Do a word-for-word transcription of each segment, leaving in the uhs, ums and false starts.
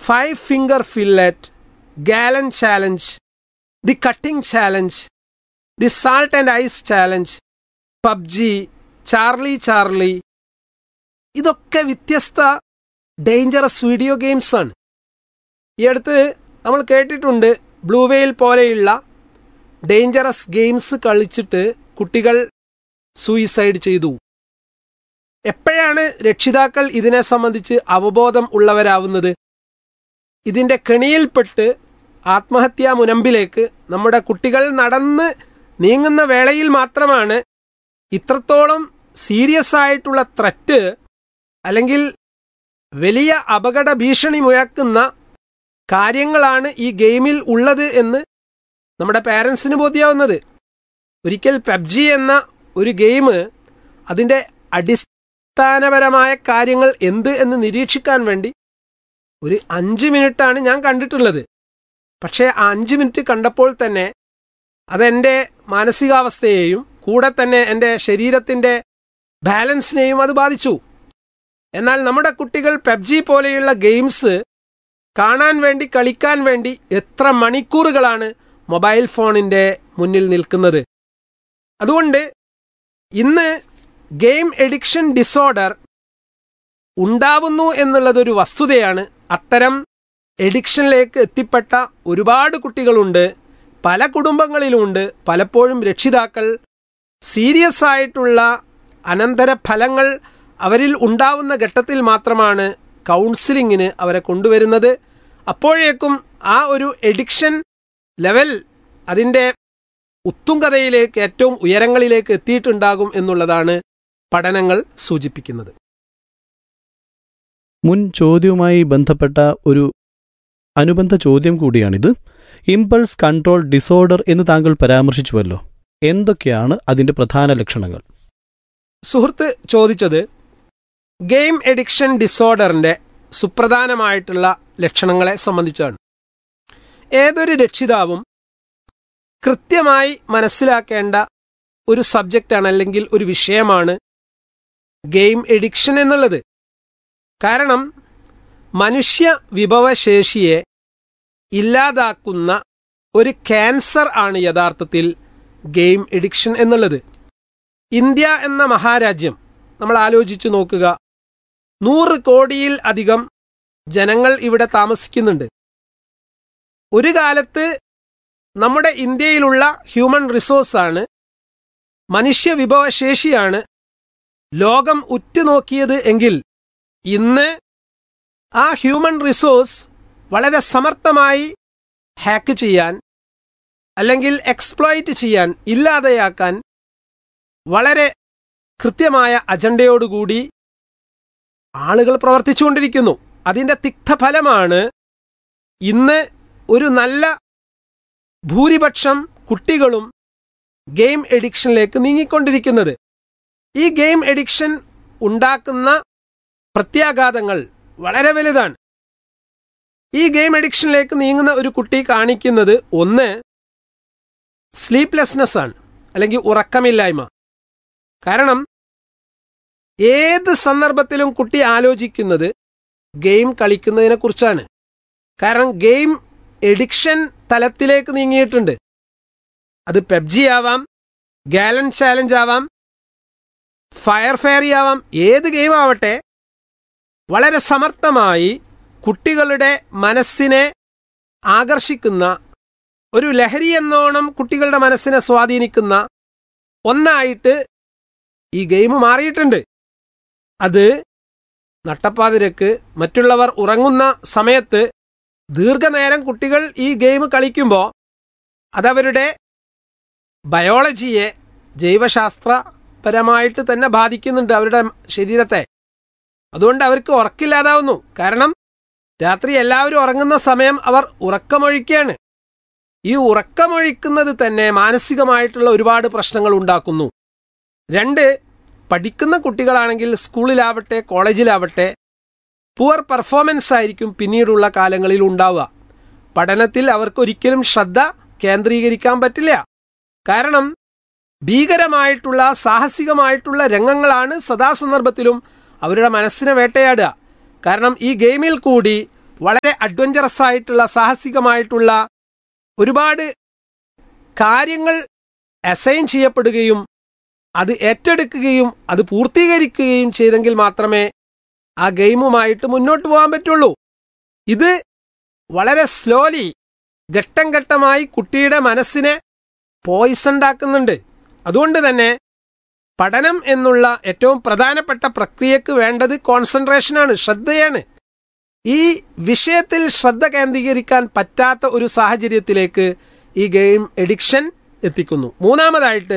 Five finger fillet, gallon challenge, the cutting challenge, the salt and ice challenge, PUBG, Charlie Charlie, ഇതൊക്കെ വ്യത്യസ്ത dangerous video ഗെയിംസാണ്. ഈ അടുത്ത് നമ്മൾ കേട്ടിട്ടുണ്ട് ബ്ലൂ വെയിൽ പോലെയുള്ള ഡേഞ്ചറസ് ഗെയിംസ് കളിച്ചിട്ട് കുട്ടികൾ സൂയിസൈഡ് ചെയ്തു. എപ്പോഴാണ് രക്ഷിതാക്കൾ ഇതിനെ സംബന്ധിച്ച് അവബോധം ഉള്ളവരാവുന്നത്? ഇതിൻ്റെ കെണിയിൽപ്പെട്ട് ആത്മഹത്യാ മുനമ്പിലേക്ക് നമ്മുടെ കുട്ടികൾ നടന്ന് നീങ്ങുന്ന വേളയിൽ മാത്രമാണ് ഇത്രത്തോളം സീരിയസ് ആയിട്ടുള്ള ത്രെറ്റ് അല്ലെങ്കിൽ വലിയ അപകട ഭീഷണി മുഴക്കുന്ന കാര്യങ്ങളാണ് ഈ ഗെയിമിൽ ഉള്ളത് എന്ന് നമ്മുടെ പാരൻസിന് ബോധ്യമാവുന്നത്. ഒരിക്കൽ പബ്ജി എന്ന ഒരു ഗെയിം അതിൻ്റെ അടിസ്ഥാനപരമായ കാര്യങ്ങൾ എന്ത് എന്ന് നിരീക്ഷിക്കാൻ വേണ്ടി ഒരു അഞ്ച് മിനിറ്റാണ് ഞാൻ കണ്ടിട്ടുള്ളത്. പക്ഷേ ആ അഞ്ച് മിനിറ്റ് കണ്ടപ്പോൾ തന്നെ അതെൻ്റെ മാനസികാവസ്ഥയെയും കൂടെ തന്നെ എൻ്റെ ശരീരത്തിൻ്റെ ബാലൻസിനെയും അത് ബാധിച്ചു. എന്നാൽ നമ്മുടെ കുട്ടികൾ പബ്ജി പോലെയുള്ള ഗെയിംസ് കാണാൻ വേണ്ടി കളിക്കാൻ വേണ്ടി എത്ര മണിക്കൂറുകളാണ് മൊബൈൽ ഫോണിൻ്റെ മുന്നിൽ നിൽക്കുന്നത്. അതുകൊണ്ട് ഇന്ന് ഗെയിം എഡിക്ഷൻ ഡിസോർഡർ ഉണ്ടാവുന്നു എന്നുള്ളതൊരു വസ്തുതയാണ്. അത്തരം എഡിക്ഷനിലേക്ക് എത്തിപ്പെട്ട ഒരുപാട് കുട്ടികളുണ്ട്, പല കുടുംബങ്ങളിലുമുണ്ട്. പലപ്പോഴും രക്ഷിതാക്കൾ സീരിയസ് ആയിട്ടുള്ള അനന്തരഫലങ്ങൾ അവരിൽ ഉണ്ടാവുന്ന ഘട്ടത്തിൽ മാത്രമാണ് കൗൺസിലിങ്ങിന് അവരെ കൊണ്ടുവരുന്നത്. അപ്പോഴേക്കും ആ ഒരു എഡിക്ഷൻ ലെവൽ അതിൻ്റെ ഉത്തുംഗതയിലേക്ക് ഏറ്റവും ഉയരങ്ങളിലേക്ക് എത്തിയിട്ടുണ്ടാകും എന്നുള്ളതാണ് പഠനങ്ങൾ സൂചിപ്പിക്കുന്നത്. മുൻ ചോദ്യവുമായി ബന്ധപ്പെട്ട ഒരു അനുബന്ധ ചോദ്യം കൂടിയാണിത്. ഇമ്പൾസ് കൺട്രോൾ ഡിസോർഡർ എന്ന് താങ്കൾ പരാമർശിച്ചുവല്ലോ, എന്തൊക്കെയാണ് അതിൻ്റെ പ്രധാന ലക്ഷണങ്ങൾ? സുഹൃത്ത് ചോദിച്ചത് ഗെയിം എഡിക്ഷൻ ഡിസോർഡറിൻ്റെ സുപ്രധാനമായിട്ടുള്ള ലക്ഷണങ്ങളെ സംബന്ധിച്ചാണ്. ഏതൊരു രക്ഷിതാവും കൃത്യമായി മനസ്സിലാക്കേണ്ട ഒരു സബ്ജക്റ്റാണ് അല്ലെങ്കിൽ ഒരു വിഷയമാണ് ഗെയിം എഡിക്ഷൻ എന്നുള്ളത്. കാരണം മനുഷ്യ വിഭവശേഷിയെ ഇല്ലാതാക്കുന്ന ഒരു ക്യാൻസർ ആണ് യഥാർത്ഥത്തിൽ ഗെയിം എഡിക്ഷൻ എന്നുള്ളത്. ഇന്ത്യ എന്ന മഹാരാജ്യം നമ്മൾ ആലോചിച്ചു നോക്കുക. നൂറ് കോടിയിൽ അധികം ജനങ്ങൾ ഇവിടെ താമസിക്കുന്നുണ്ട്. ഒരു കാലത്ത് നമ്മുടെ ഇന്ത്യയിലുള്ള ഹ്യൂമൻ റിസോഴ്സാണ്, മനുഷ്യ വിഭവശേഷിയാണ് ലോകം ഉറ്റുനോക്കിയത് എങ്കിൽ ഇന്ന് ആ ഹ്യൂമൻ റിസോഴ്സ് വളരെ സമർത്ഥമായി ഹാക്ക് ചെയ്യാൻ അല്ലെങ്കിൽ എക്സ്പ്ലോയിറ്റ് ചെയ്യാൻ, ഇല്ലാതെയാക്കാൻ വളരെ കൃത്യമായ അജണ്ടയോടുകൂടി ആളുകൾ പ്രവർത്തിച്ചുകൊണ്ടിരിക്കുന്നു. അതിൻ്റെ തിക്തഫലമാണ് ഇന്ന് ഒരു നല്ല ഭൂരിപക്ഷം കുട്ടികളും ഗെയിം എഡിക്ഷനിലേക്ക് നീങ്ങിക്കൊണ്ടിരിക്കുന്നത്. ഈ ഗെയിം എഡിക്ഷൻ ഉണ്ടാക്കുന്ന പ്രത്യാഘാതങ്ങൾ വളരെ വലുതാണ്. ഈ ഗെയിം എഡിക്ഷനിലേക്ക് നീങ്ങുന്ന ഒരു കുട്ടി കാണിക്കുന്നത് ഒന്ന് സ്ലീപ്ലെസ്നെസ് ആണ്, അല്ലെങ്കിൽ ഉറക്കമില്ലായ്മ. കാരണം ഏത് സന്ദർഭത്തിലും കുട്ടി ആലോചിക്കുന്നത് ഗെയിം കളിക്കുന്നതിനെ കുറിച്ചാണ്. കാരണം ഗെയിം എഡിക്ഷൻ തലത്തിലേക്ക് നീങ്ങിയിട്ടുണ്ട്. അത് പബ്ജി ആവാം, ഗാലൻ ചാലഞ്ച് ആവാം, ഫയർ ഫെയറി ആവാം, ഏത് ഗെയിം ആവട്ടെ, വളരെ സമർത്ഥമായി കുട്ടികളുടെ മനസ്സിനെ ആകർഷിക്കുന്ന, ഒരു ലഹരി എന്നോണം കുട്ടികളുടെ മനസ്സിനെ സ്വാധീനിക്കുന്ന ഒന്നായിട്ട് ഈ ഗെയിം മാറിയിട്ടുണ്ട്. അത് നട്ടപ്പാതിരക്ക് മറ്റുള്ളവർ ഉറങ്ങുന്ന സമയത്ത് ദീർഘനേരം കുട്ടികൾ ഈ ഗെയിം കളിക്കുമ്പോൾ അതവരുടെ ബയോളജിയെ ജൈവശാസ്ത്രപരമായിട്ട് തന്നെ ബാധിക്കുന്നുണ്ട്, അവരുടെ ശരീരത്തെ. അതുകൊണ്ട് അവർക്ക് ഉറക്കില്ലാതാവുന്നു. കാരണം രാത്രി എല്ലാവരും ഉറങ്ങുന്ന സമയം അവർ ഉറക്കമൊഴിക്കുകയാണ്. ഈ ഉറക്കമൊഴിക്കുന്നത് തന്നെ മാനസികമായിട്ടുള്ള ഒരുപാട് പ്രശ്നങ്ങൾ ഉണ്ടാക്കുന്നു. രണ്ട്, പഠിക്കുന്ന കുട്ടികളാണെങ്കിൽ സ്കൂളിലാവട്ടെ കോളേജിലാവട്ടെ പുവർ പെർഫോമൻസ് ആയിരിക്കും പിന്നീടുള്ള കാലങ്ങളിൽ ഉണ്ടാവുക. പഠനത്തിൽ അവർക്കൊരിക്കലും ശ്രദ്ധ കേന്ദ്രീകരിക്കാൻ പറ്റില്ല. കാരണം ഭീകരമായിട്ടുള്ള സാഹസികമായിട്ടുള്ള രംഗങ്ങളാണ് സദാസന്ദർഭത്തിലും അവരുടെ മനസ്സിനെ വേട്ടയാടുക. കാരണം ഈ ഗെയിമിൽ കൂടി വളരെ അഡ്വഞ്ചറസ് ആയിട്ടുള്ള സാഹസികമായിട്ടുള്ള ഒരുപാട് കാര്യങ്ങൾ അസൈൻ ചെയ്യപ്പെടുകയും അത് ഏറ്റെടുക്കുകയും അത് പൂർത്തീകരിക്കുകയും ചെയ്തെങ്കിൽ മാത്രമേ ആ ഗെയിമുമായിട്ട് മുന്നോട്ട് പോകാൻ പറ്റുള്ളൂ. ഇത് വളരെ സ്ലോലി ഘട്ടം ഘട്ടമായി കുട്ടിയുടെ മനസ്സിനെ പോയിസൺ ഉണ്ടാക്കുന്നുണ്ട്. അതുകൊണ്ട് തന്നെ പഠനം എന്നുള്ള ഏറ്റവും പ്രധാനപ്പെട്ട പ്രക്രിയക്ക് വേണ്ടത് കോൺസെൻട്രേഷനാണ്, ശ്രദ്ധയാണ്. ഈ വിഷയത്തിൽ ശ്രദ്ധ കേന്ദ്രീകരിക്കാൻ പറ്റാത്ത ഒരു സാഹചര്യത്തിലേക്ക് ഈ ഗെയിം എഡിക്ഷൻ എത്തിക്കുന്നു. മൂന്നാമതായിട്ട്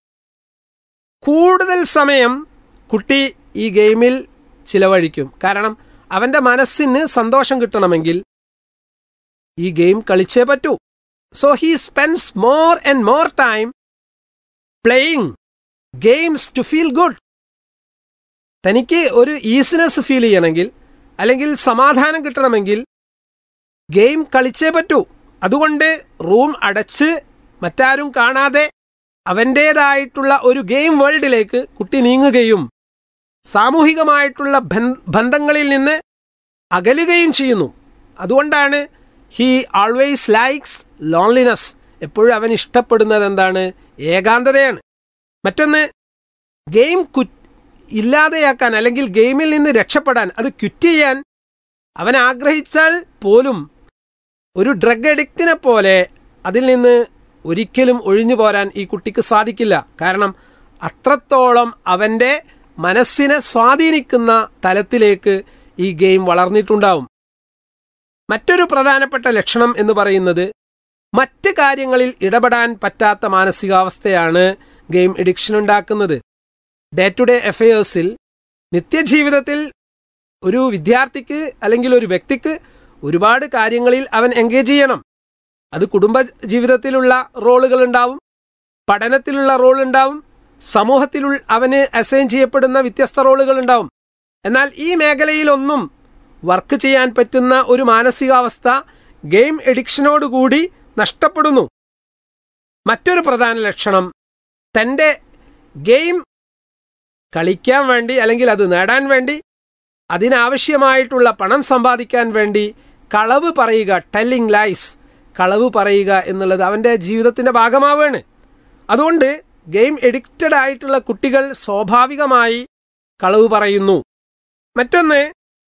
കൂടുതൽ സമയം കുട്ടി ഈ ഗെയിമിൽ ചിലവഴിക്കും. കാരണം അവൻ്റെ മനസ്സിന് സന്തോഷം കിട്ടണമെങ്കിൽ ഈ ഗെയിം കളിച്ചേ പറ്റൂ. So he spends more and more time playing games to feel good. തനിക്ക് ഒരു ഈസിനെസ് ഫീൽ ചെയ്യണമെങ്കിൽ അല്ലെങ്കിൽ സമാധാനം കിട്ടണമെങ്കിൽ ഗെയിം കളിച്ചേ പറ്റൂ. അതുകൊണ്ട് റൂം അടച്ച് മറ്റാരും കാണാതെ അവൻ്റേതായിട്ടുള്ള ഒരു ഗെയിം വേൾഡിലേക്ക് കുട്ടി നീങ്ങുകയും സാമൂഹികമായിട്ടുള്ള ബന്ധങ്ങളിൽ നിന്ന് അകലുകയും ചെയ്യുന്നു. അതുകൊണ്ടാണ് ഹീ ആൾവേസ് ലൈക്സ് ലോൺലിനെസ്. എപ്പോഴും അവൻ ഇഷ്ടപ്പെടുന്നത് എന്താണ്? ഏകാന്തതയാണ്. മറ്റൊന്ന്, ഗെയിം കു ഇല്ലാതെയാക്കാൻ അല്ലെങ്കിൽ ഗെയിമിൽ നിന്ന് രക്ഷപ്പെടാൻ, അത് ക്വിറ്റ് ചെയ്യാൻ അവൻ ആഗ്രഹിച്ചാൽ പോലും ഒരു ഡ്രഗ് അഡിക്റ്റിനെ പോലെ അതിൽ നിന്ന് ഒരിക്കലും ഒഴിഞ്ഞു പോരാൻ ഈ കുട്ടിക്ക് സാധിക്കില്ല. കാരണം അത്രത്തോളം അവൻ്റെ മനസ്സിനെ സ്വാധീനിക്കുന്ന തലത്തിലേക്ക് ഈ ഗെയിം വളർന്നിട്ടുണ്ടാവും. മറ്റൊരു പ്രധാനപ്പെട്ട ലക്ഷണം എന്ന് പറയുന്നത് മറ്റ് കാര്യങ്ങളിൽ ഇടപെടാൻ പറ്റാത്ത മാനസികാവസ്ഥയാണ് ഗെയിം എഡിക്ഷൻ ഉണ്ടാക്കുന്നത്. ഡേ ടു ഡേ അഫയേഴ്സിൽ, നിത്യജീവിതത്തിൽ ഒരു വിദ്യാർത്ഥിക്ക് അല്ലെങ്കിൽ ഒരു വ്യക്തിക്ക് ഒരുപാട് കാര്യങ്ങളിൽ അവൻ എൻഗേജ് ചെയ്യണം. അത് കുടുംബ ജീവിതത്തിലുള്ള റോളുകൾ ഉണ്ടാവും, പഠനത്തിലുള്ള റോൾ ഉണ്ടാവും, സമൂഹത്തിൽ അവന് അസൈൻ ചെയ്യപ്പെടുന്ന വ്യത്യസ്ത റോളുകൾ ഉണ്ടാവും. എന്നാൽ ഈ മേഖലയിലൊന്നും വർക്ക് ചെയ്യാൻ പറ്റുന്ന ഒരു മാനസികാവസ്ഥ ഗെയിം എഡിക്ഷനോടുകൂടി നഷ്ടപ്പെടുന്നു. മറ്റൊരു പ്രധാന ലക്ഷണം, തൻ്റെ ഗെയിം കളിക്കാൻ വേണ്ടി അല്ലെങ്കിൽ അത് നേടാൻ വേണ്ടി അതിനാവശ്യമായിട്ടുള്ള പണം സമ്പാദിക്കാൻ വേണ്ടി കളവ് പറയുക, ടെല്ലിംഗ് ലൈസ്, കളവ് പറയുക എന്നുള്ളത് അവൻ്റെ ജീവിതത്തിൻ്റെ ഭാഗമാവുകയാണ്. അതുകൊണ്ട് ഗെയിം എഡിക്റ്റഡ് ആയിട്ടുള്ള കുട്ടികൾ സ്വാഭാവികമായി കളവ് പറയുന്നു. മറ്റൊന്ന്,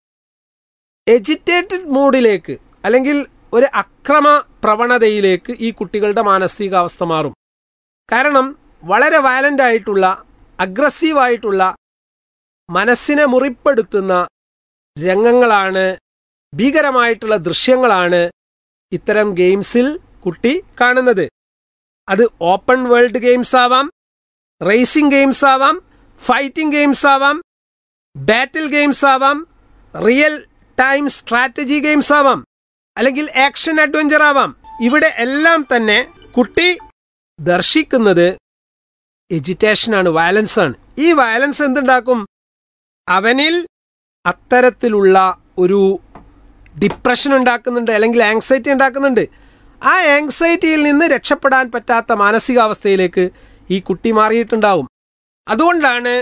എജിറ്റേറ്റഡ് മൂഡിലേക്ക് അല്ലെങ്കിൽ ഒരു അക്രമ പ്രവണതയിലേക്ക് ഈ കുട്ടികളുടെ മാനസികാവസ്ഥ മാറും. കാരണം വളരെ വയലൻ്റ് ആയിട്ടുള്ള, അഗ്രസീവായിട്ടുള്ള, മനസ്സിനെ മുറിപ്പെടുത്തുന്ന രംഗങ്ങളാണ്, ഭീകരമായിട്ടുള്ള ദൃശ്യങ്ങളാണ് ഇത്തരം ഗെയിംസിൽ കുട്ടി കാണുന്നത്. അത് ഓപ്പൺ വേൾഡ് ഗെയിംസ് ആവാം, റേസിംഗ് ഗെയിംസ് ആവാം, ഫൈറ്റിംഗ് ഗെയിംസ് ആവാം, ബാറ്റിൽ ഗെയിംസ് ആവാം, റിയൽ ടൈം സ്ട്രാറ്റജി ഗെയിംസ് ആവാം, അല്ലെങ്കിൽ ആക്ഷൻ അഡ്വഞ്ചർ ആവാം. ഇവിടെ എല്ലാം തന്നെ കുട്ടി ദർശിക്കുന്നത് എജിറ്റേഷനാണ്, വയലൻസാണ്. ഈ വയലൻസ് എന്തുണ്ടാക്കും? അവനിൽ അത്തരത്തിലുള്ള ഒരു ഡിപ്രഷൻ ഉണ്ടാക്കുന്നുണ്ട്, അല്ലെങ്കിൽ ആങ്സൈറ്റി ഉണ്ടാക്കുന്നുണ്ട്. ആ ആങ്സൈറ്റിയിൽ നിന്ന് രക്ഷപ്പെടാൻ പറ്റാത്ത മാനസികാവസ്ഥയിലേക്ക് ഈ കുട്ടി മാറിയിട്ടുണ്ടാവും. അതുകൊണ്ടാണ്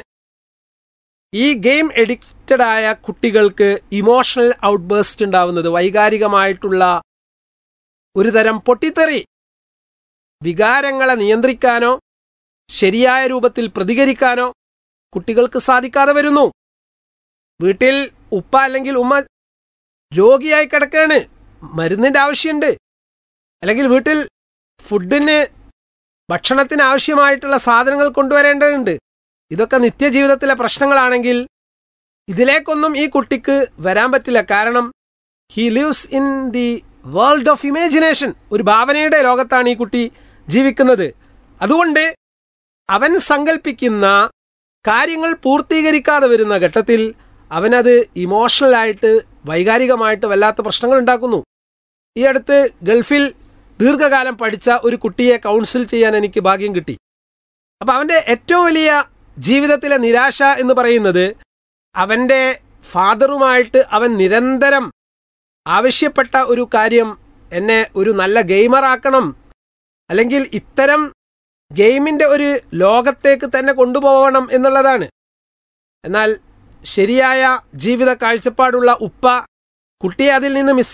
ഈ ഗെയിം എഡിക്റ്റഡ് ആയ കുട്ടികൾക്ക് ഇമോഷണൽ ഔട്ട്ബേസ്റ്റ് ഉണ്ടാവുന്നത്. വൈകാരികമായിട്ടുള്ള ഒരു തരം പൊട്ടിത്തെറി. വികാരങ്ങളെ നിയന്ത്രിക്കാനോ ശരിയായ രൂപത്തിൽ പ്രതികരിക്കാനോ കുട്ടികൾക്ക് സാധിക്കാതെ വരുന്നു. വീട്ടിൽ ഉപ്പ അല്ലെങ്കിൽ ഉമ്മ രോഗിയായി കിടക്കുകയാണ്, മരുന്നിൻ്റെ ആവശ്യമുണ്ട്, അല്ലെങ്കിൽ വീട്ടിൽ ഫുഡിന് ഭക്ഷണത്തിന് ആവശ്യമായിട്ടുള്ള സാധനങ്ങൾ കൊണ്ടുവരേണ്ടതുണ്ട്. ഇതൊക്കെ നിത്യജീവിതത്തിലെ പ്രശ്നങ്ങളാണെങ്കിൽ ഇതിലേക്കൊന്നും ഈ കുട്ടിക്ക് വരാൻ പറ്റില്ല. കാരണം he lives in the world of imagination. ഒരു ഭാവനയുടെ ലോകത്താണ് ഈ കുട്ടി ജീവിക്കുന്നത്. അതുകൊണ്ട് അവൻ സങ്കല്പിക്കുന്ന കാര്യങ്ങൾ പൂർത്തീകരിക്കാതെ വരുന്ന ഘട്ടത്തിൽ അവനത് ഇമോഷണലായിട്ട്, വൈകാരികമായിട്ട് വല്ലാത്ത പ്രശ്നങ്ങൾ ഉണ്ടാക്കുന്നു. ഈ അടുത്ത് ഗൾഫിൽ ദീർഘകാലം പഠിച്ച ഒരു കുട്ടിയെ കൗൺസിൽ ചെയ്യാൻ എനിക്ക് ഭാഗ്യം കിട്ടി. അപ്പം അവൻ്റെ ഏറ്റവും വലിയ ജീവിതത്തിലെ നിരാശ എന്ന് പറയുന്നത് അവൻ്റെ ഫാദറുമായിട്ട് അവൻ നിരന്തരം ആവശ്യപ്പെട്ട ഒരു കാര്യം, എന്നെ ഒരു നല്ല ഗെയിമറാക്കണം, അല്ലെങ്കിൽ ഇത്തരം ഗെയിമിൻ്റെ ഒരു ലോകത്തേക്ക് തന്നെ കൊണ്ടുപോകണം എന്നുള്ളതാണ്. എന്നാൽ ശരിയായ ജീവിത കാഴ്ചപ്പാടുള്ള ഉപ്പ കുട്ടിയെ അതിൽ നിന്ന് മിസ്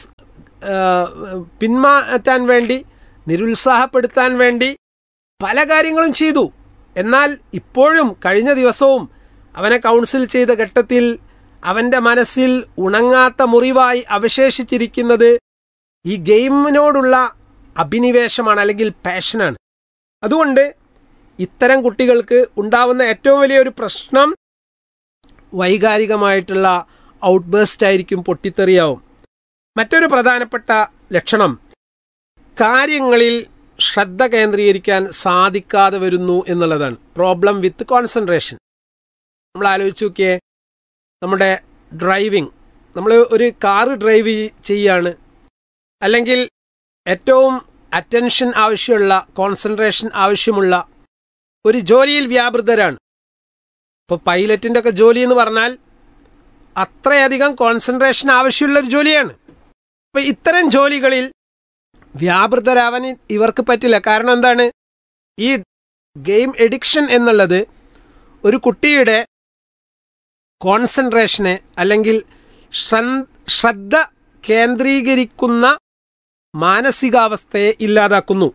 പിന്മാറ്റാൻ വേണ്ടി, നിരുത്സാഹപ്പെടുത്താൻ വേണ്ടി പല കാര്യങ്ങളും ചെയ്തു. എന്നാൽ ഇപ്പോഴും കഴിഞ്ഞ ദിവസവും അവനെ കൗൺസിൽ ചെയ്ത ഘട്ടത്തിൽ അവൻ്റെ മനസ്സിൽ ഉണങ്ങാത്ത മുറിവായി അവശേഷിച്ചിരിക്കുന്നത് ഈ ഗെയിമിനോടുള്ള അഭിനിവേശമാണ്, അല്ലെങ്കിൽ പാഷനാണ്. അതുകൊണ്ട് ഇത്തരം കുട്ടികൾക്ക് ഉണ്ടാവുന്ന ഏറ്റവും വലിയൊരു പ്രശ്നം വൈകാരികമായിട്ടുള്ള ഔട്ട്ബേസ്റ്റ് ആയിരിക്കും, പൊട്ടിത്തെറിയാവും. മറ്റൊരു പ്രധാനപ്പെട്ട ലക്ഷണം കാര്യങ്ങളിൽ ശ്രദ്ധ കേന്ദ്രീകരിക്കാൻ സാധിക്കാതെ വരുന്നു എന്നുള്ളതാണ്. Problem with concentration. നമ്മൾ ആലോചിച്ച് നോക്കിയേ, നമ്മുടെ ഡ്രൈവിംഗ്, നമ്മൾ ഒരു കാറ് ഡ്രൈവ് ചെയ്യാണ്, അല്ലെങ്കിൽ ഏറ്റവും അറ്റൻഷൻ ആവശ്യമുള്ള, കോൺസെൻട്രേഷൻ ആവശ്യമുള്ള ഒരു ജോലിയിൽ വ്യാപൃതരാണ്. ഇപ്പോൾ പൈലറ്റിൻ്റെ ഒക്കെ ജോലി എന്ന് പറഞ്ഞാൽ അത്രയധികം കോൺസെൻട്രേഷൻ ആവശ്യമുള്ളൊരു ജോലിയാണ്. അപ്പോൾ ഇത്തരം ജോലികളിൽ വ്യാപൃതരാവാൻ ഇവർക്ക് പറ്റില്ല. കാരണം എന്താണ്? ഈ ഗെയിം എഡിക്ഷൻ എന്നുള്ളത് ഒരു കുട്ടിയുടെ കോൺസെൻട്രേഷനെ, അല്ലെങ്കിൽ ശ്രദ്ധ കേന്ദ്രീകരിക്കുന്ന മാനസികാവസ്ഥയെ ഇല്ലാതാക്കുന്നു.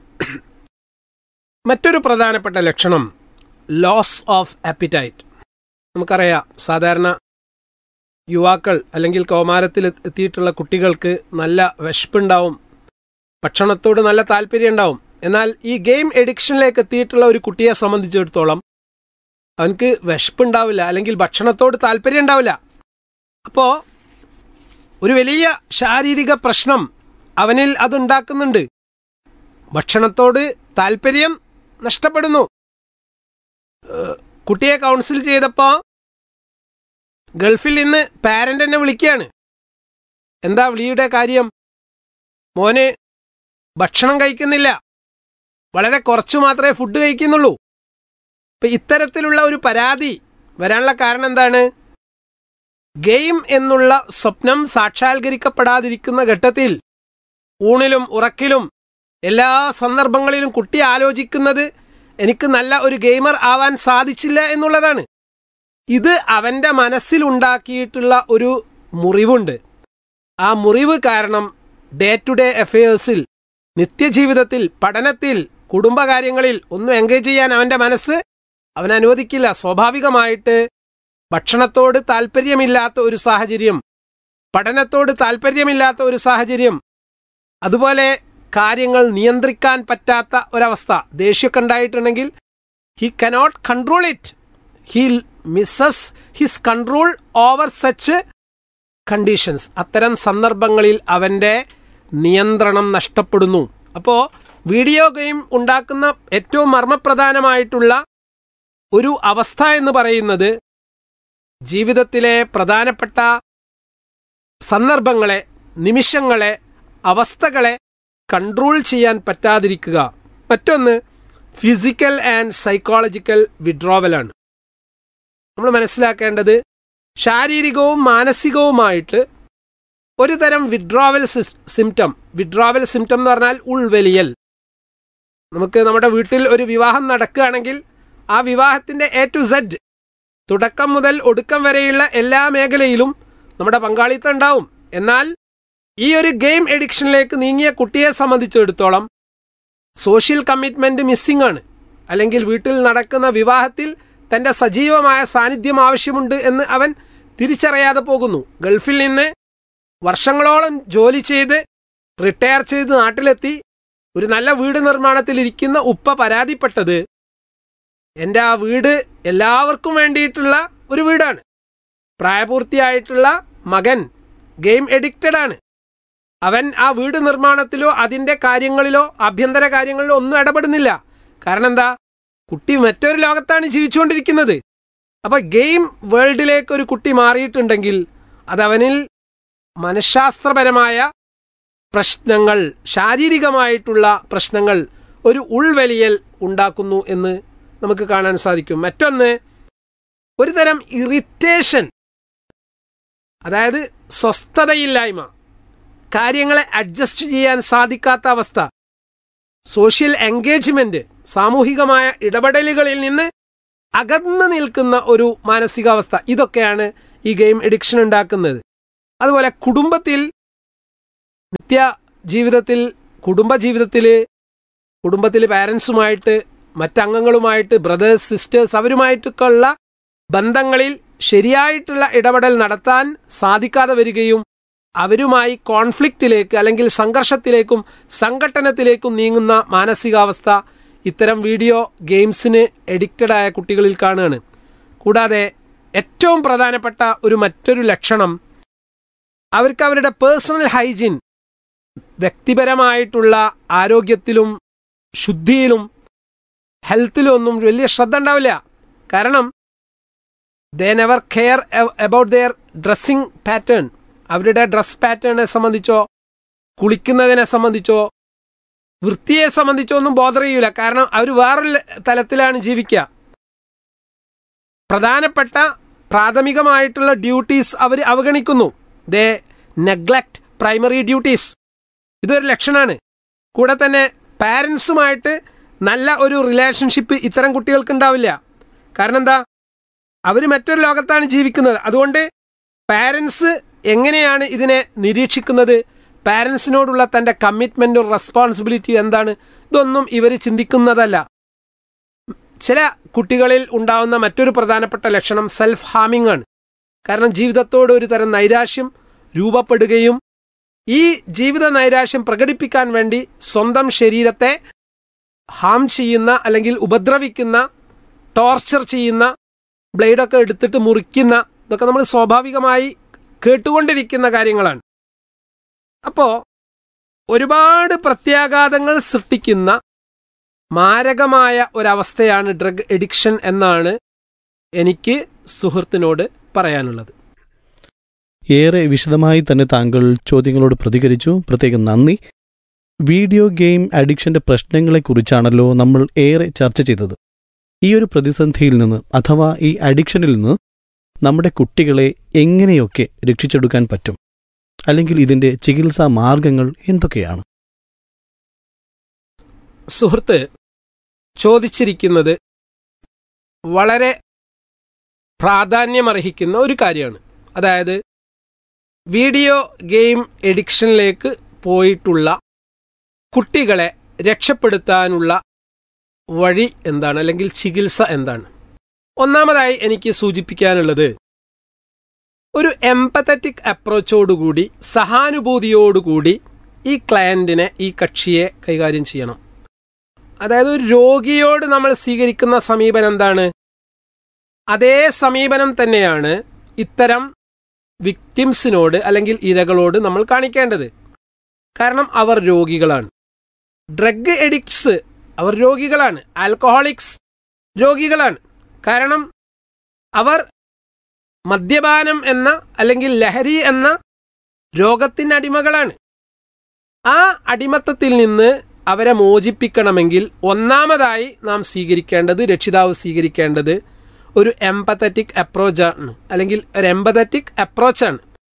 മറ്റൊരു പ്രധാനപ്പെട്ട ലക്ഷണം ലോസ് ഓഫ് ആപ്പിറ്റൈറ്റ്. നമുക്കറിയാം, സാധാരണ യുവാക്കൾ അല്ലെങ്കിൽ കൗമാരത്തിൽ എത്തിയിട്ടുള്ള കുട്ടികൾക്ക് നല്ല വിശപ്പുണ്ടാവും, ഭക്ഷണത്തോട് നല്ല താല്പര്യം ഉണ്ടാവും. എന്നാൽ ഈ ഗെയിം എഡിക്ഷനിലേക്ക് എത്തിയിട്ടുള്ള ഒരു കുട്ടിയെ സംബന്ധിച്ചിടത്തോളം അവനക്ക് വിശപ്പുണ്ടാവില്ല, അല്ലെങ്കിൽ ഭക്ഷണത്തോട് താല്പര്യം ഉണ്ടാവില്ല. അപ്പോൾ ഒരു വലിയ ശാരീരിക പ്രശ്നം അവനിൽ അതുണ്ടാക്കുന്നുണ്ട്. ഭക്ഷണത്തോട് താല്പര്യം നഷ്ടപ്പെടുന്നു. കുട്ടിയെ കൗൺസിൽ ചെയ്തപ്പോൾ ഗൾഫിൽ നിന്ന് പാരന്റ് എന്നെ വിളിക്കുകയാണ്. എന്താ വിളിയുടെ കാര്യം? മോന് ഭക്ഷണം കഴിക്കുന്നില്ല, വളരെ കുറച്ചു മാത്രമേ ഫുഡ് കഴിക്കുന്നുള്ളൂ. ഇപ്പം ഇത്തരത്തിലുള്ള ഒരു പരാതി വരാനുള്ള കാരണം എന്താണ്? ഗെയിം എന്നുള്ള സ്വപ്നം സാക്ഷാത്കരിക്കപ്പെടാതിരിക്കുന്ന ഘട്ടത്തിൽ ഊണിലും ഉറക്കിലും എല്ലാ സന്ദർഭങ്ങളിലും കുട്ടി ആലോചിക്കുന്നത് എനിക്ക് നല്ല ഒരു ഗെയിമർ ആവാൻ സാധിച്ചില്ല എന്നുള്ളതാണ്. ഇത് അവൻ്റെ മനസ്സിലുണ്ടാക്കിയിട്ടുള്ള ഒരു മുറിവുണ്ട്. ആ മുറിവ് കാരണം ഡേ ടു ഡേ അഫയേഴ്സിൽ, നിത്യജീവിതത്തിൽ, പഠനത്തിൽ, കുടുംബകാര്യങ്ങളിൽ ഒന്നും എൻഗേജ് ചെയ്യാൻ അവൻ്റെ മനസ്സ് അവൻ അനുവദിക്കില്ല. സ്വാഭാവികമായിട്ട് ഭക്ഷണത്തോട് താല്പര്യമില്ലാത്ത ഒരു സാഹചര്യം, പഠനത്തോട് താല്പര്യമില്ലാത്ത ഒരു സാഹചര്യം, അതുപോലെ കാര്യങ്ങൾ നിയന്ത്രിക്കാൻ പറ്റാത്ത ഒരവസ്ഥ, ദേഷ്യമൊക്കെ ഉണ്ടായിട്ടുണ്ടെങ്കിൽ he cannot control it, he Mrs his control over such conditions. അത്തരം സന്ദർഭങ്ങളിൽ അവൻ്റെ നിയന്ത്രണം നഷ്ടപ്പെടുന്നു. അപ്പോൾ വീഡിയോ ഗെയിം ഉണ്ടാക്കുന്ന ഏറ്റവും മർമ്മപ്രധാനമായിട്ടുള്ള ഒരു അവസ്ഥ എന്ന് പറയുന്നത് ജീവിതത്തിലെ പ്രധാനപ്പെട്ട സന്ദർഭങ്ങളെ, നിമിഷങ്ങളെ, അവസ്ഥകളെ കൺട്രോൾ ചെയ്യാൻ പറ്റാതിരിക്കുക. മറ്റൊന്ന് ഫിസിക്കൽ ആൻഡ് സൈക്കോളജിക്കൽ വിഡ്രോവലാണ്. നമ്മൾ മനസ്സിലാക്കേണ്ടത് ശാരീരികവും മാനസികവുമായിട്ട് ഒരു തരം വിഡ്രോവൽ സിംറ്റം. വിഡ്രോവൽ സിംറ്റം എന്ന് പറഞ്ഞാൽ ഉൾവലിയൽ. നമുക്ക് നമ്മുടെ വീട്ടിൽ ഒരു വിവാഹം നടക്കുകയാണെങ്കിൽ ആ വിവാഹത്തിൻ്റെ എ ടു സെഡ്, തുടക്കം മുതൽ ഒടുക്കം വരെയുള്ള എല്ലാ മേഖലയിലും നമ്മുടെ പങ്കാളിത്തം ഉണ്ടാവും. എന്നാൽ ഈ ഒരു ഗെയിം എഡിക്ഷനിലേക്ക് നീങ്ങിയ കുട്ടിയെ സംബന്ധിച്ചിടത്തോളം സോഷ്യൽ കമ്മിറ്റ്മെൻറ്റ് മിസ്സിംഗ് ആണ്. അല്ലെങ്കിൽ വീട്ടിൽ നടക്കുന്ന വിവാഹത്തിൽ തൻ്റെ സജീവമായ സാന്നിധ്യം ആവശ്യമുണ്ട് എന്ന് അവൻ തിരിച്ചറിയാതെ പോകുന്നു. ഗൾഫിൽ നിന്ന് വർഷങ്ങളോളം ജോലി ചെയ്ത് റിട്ടയർ ചെയ്ത് നാട്ടിലെത്തി ഒരു നല്ല വീട് നിർമ്മാണത്തിലിരിക്കുന്ന ഉപ്പ പരാതിപ്പെട്ടത്, എൻ്റെ ആ വീട് എല്ലാവർക്കും വേണ്ടിയിട്ടുള്ള ഒരു വീടാണ്, പ്രായപൂർത്തിയായിട്ടുള്ള മകൻ ഗെയിം എഡിക്റ്റഡ് ആണ്, അവൻ ആ വീട് നിർമ്മാണത്തിലോ അതിൻ്റെ കാര്യങ്ങളിലോ ആഭ്യന്തര കാര്യങ്ങളിലോ ഒന്നും ഇടപെടുന്നില്ല. കാരണം എന്താ? കുട്ടി മറ്റൊരു ലോകത്താണ് ജീവിച്ചുകൊണ്ടിരിക്കുന്നത്. അപ്പോൾ ഗെയിം വേൾഡിലേക്ക് ഒരു കുട്ടി മാറിയിട്ടുണ്ടെങ്കിൽ അതവനിൽ മനഃശാസ്ത്രപരമായ പ്രശ്നങ്ങൾ, ശാരീരികമായിട്ടുള്ള പ്രശ്നങ്ങൾ, ഒരു ഉൾവലിയൽ ഉണ്ടാക്കുന്നു എന്ന് നമുക്ക് കാണാൻ സാധിക്കും. മറ്റൊന്ന് ഒരു തരം ഇറിറ്റേഷൻ, അതായത് സ്വസ്ഥതയില്ലായ്മ, കാര്യങ്ങളെ അഡ്ജസ്റ്റ് ചെയ്യാൻ സാധിക്കാത്ത അവസ്ഥ, സോഷ്യൽ എൻഗേജ്മെന്റ്, സാമൂഹികമായ ഇടപെടലുകളിൽ നിന്ന് അകന്നു നിൽക്കുന്ന ഒരു മാനസികാവസ്ഥ. ഇതൊക്കെയാണ് ഈ ഗെയിം എഡിക്ഷൻ ഉണ്ടാക്കുന്നത്. അതുപോലെ കുടുംബത്തിൽ നിത്യ ജീവിതത്തിൽ, കുടുംബജീവിതത്തിൽ, കുടുംബത്തിൽ പാരൻസുമായിട്ട്, മറ്റംഗങ്ങളുമായിട്ട്, ബ്രദേഴ്സ്, സിസ്റ്റേഴ്സ്, അവരുമായിട്ടൊക്കെ ഉള്ള ബന്ധങ്ങളിൽ ശരിയായിട്ടുള്ള ഇടപെടൽ നടത്താൻ സാധിക്കാതെ വരികയും അവരുമായി കോൺഫ്ലിക്റ്റിലേക്ക് അല്ലെങ്കിൽ സംഘർഷത്തിലേക്കും സംഘട്ടനത്തിലേക്കും നീങ്ങുന്ന മാനസികാവസ്ഥ ഇത്തരം വീഡിയോ ഗെയിംസിന് എഡിക്റ്റഡായ കുട്ടികളിൽ കാണുകയാണ്. കൂടാതെ ഏറ്റവും പ്രധാനപ്പെട്ട ഒരു മറ്റൊരു ലക്ഷണം, അവർക്ക് അവരുടെ പേഴ്സണൽ ഹൈജീൻ, വ്യക്തിപരമായിട്ടുള്ള ആരോഗ്യത്തിലും ശുദ്ധിയിലും ഹെൽത്തിലും ഒന്നും വലിയ ശ്രദ്ധ ഉണ്ടാവില്ല. കാരണം they never care about their dressing pattern. അവരുടെ ഡ്രസ് പാറ്റേണിനെ സംബന്ധിച്ചോ കുളിക്കുന്നതിനെ സംബന്ധിച്ചോ വൃത്തിയെ സംബന്ധിച്ചോ ഒന്നും ബോധർ ചെയ്യൂല. കാരണം അവർ വേറൊരു തലത്തിലാണ് ജീവിക്കുക. പ്രധാനപ്പെട്ട പ്രാഥമികമായിട്ടുള്ള ഡ്യൂട്ടീസ് അവർ അവഗണിക്കുന്നു. ദേ നെഗ്ലക്റ്റ് പ്രൈമറി ഡ്യൂട്ടീസ്. ഇതൊരു ലക്ഷണമാണ്. കൂടെ തന്നെ പാരൻസുമായിട്ട് നല്ല ഒരു റിലേഷൻഷിപ്പ് ഇത്തരം കുട്ടികൾക്ക് ഉണ്ടാവില്ല. കാരണം എന്താ, അവർ മറ്റൊരു ലോകത്താണ് ജീവിക്കുന്നത്. അതുകൊണ്ട് പാരൻസ് എങ്ങനെയാണ് ഇതിനെ നിരീക്ഷിക്കുന്നത്, പാരൻസിനോടുള്ള തൻ്റെ കമ്മിറ്റ്മെൻറ്റും റെസ്പോൺസിബിലിറ്റിയും എന്താണ്, ഇതൊന്നും ഇവർ ചിന്തിക്കുന്നതല്ല. ചില കുട്ടികളിൽ ഉണ്ടാവുന്ന മറ്റൊരു പ്രധാനപ്പെട്ട ലക്ഷണം സെൽഫ് ഹാമിംഗ് ആണ്. കാരണം ജീവിതത്തോട് ഒരു തരം നൈരാശ്യം രൂപപ്പെടുകയും ഈ ജീവിത നൈരാശ്യം പ്രകടിപ്പിക്കാൻ വേണ്ടി സ്വന്തം ശരീരത്തെ ഹാം ചെയ്യുന്ന അല്ലെങ്കിൽ ഉപദ്രവിക്കുന്ന, ടോർച്ചർ ചെയ്യുന്ന, ബ്ലേഡൊക്കെ എടുത്തിട്ട് മുറിക്കുന്ന, ഇതൊക്കെ നമ്മൾ സ്വാഭാവികമായി കേട്ടുകൊണ്ടിരിക്കുന്ന കാര്യങ്ങളാണ്. അപ്പോൾ ഒരുപാട് പ്രത്യാഘാതങ്ങൾ സൃഷ്ടിക്കുന്ന മാരകമായ ഒരവസ്ഥയാണ് ഡ്രഗ് എഡിക്ഷൻ എന്നാണ് എനിക്ക് സുഹൃത്തിനോട് പറയാനുള്ളത്. ഏറെ വിശദമായി തന്നെ താങ്കൾ ചോദ്യങ്ങളോട് പ്രതികരിച്ചു. പ്രത്യേകം നന്ദി. വീഡിയോ ഗെയിം അഡിക്ഷന്റെ പ്രശ്നങ്ങളെക്കുറിച്ചാണല്ലോ നമ്മൾ ഏറെ ചർച്ച ചെയ്തത്. ഈ ഒരു പ്രതിസന്ധിയിൽ നിന്ന് അഥവാ ഈ അഡിക്ഷനിൽ നിന്ന് നമ്മുടെ കുട്ടികളെ എങ്ങനെയൊക്കെ രക്ഷിച്ചെടുക്കാൻ പറ്റും, അല്ലെങ്കിൽ ഇതിന്റെ ചികിത്സാ മാർഗങ്ങൾ എന്തൊക്കെയാണ്? സുഹൃത്ത് ചോദിച്ചിരിക്കുന്നത് വളരെ പ്രാധാന്യമർഹിക്കുന്ന ഒരു കാര്യമാണ്. അതായത് വീഡിയോ ഗെയിം എഡിക്ഷനിലേക്ക് പോയിട്ടുള്ള കുട്ടികളെ രക്ഷപ്പെടുത്താനുള്ള വഴി എന്താണ്, അല്ലെങ്കിൽ ചികിത്സ എന്താണ്? ഒന്നാമതായി എനിക്ക് സൂചിപ്പിക്കാനുള്ളത്, ഒരു എംപത്തറ്റിക് അപ്രോച്ചോടുകൂടി, സഹാനുഭൂതിയോടുകൂടി ഈ ക്ലയൻറ്റിനെ, ഈ കക്ഷിയെ കൈകാര്യം ചെയ്യണം. അതായത് ഒരു രോഗിയോട് നമ്മൾ സ്വീകരിക്കുന്ന സമീപനം എന്താണ്, അതേ സമീപനം തന്നെയാണ് ഇത്തരം വിക്ടിംസിനോട് അല്ലെങ്കിൽ ഇരകളോട് നമ്മൾ കാണിക്കേണ്ടത്. കാരണം അവർ രോഗികളാണ്. ഡ്രഗ് എഡിക്ട്സ് അവർ രോഗികളാണ്. ആൽക്കഹോളിക്സ് രോഗികളാണ്. കാരണം അവർ മദ്യപാനം എന്ന അല്ലെങ്കിൽ ലഹരി എന്ന രോഗത്തിന് അടിമകളാണ്. ആ അടിമത്തത്തിൽ നിന്ന് അവരെ മോചിപ്പിക്കണമെങ്കിൽ ഒന്നാമതായി നാം സ്വീകരിക്കേണ്ടത്, രക്ഷിതാവ് സ്വീകരിക്കേണ്ടത് ഒരു എംപത്തറ്റിക് അപ്രോച്ചാണ്, അല്ലെങ്കിൽ ഒരു എംപത്തറ്റിക് അപ്രോച്ചാണ്,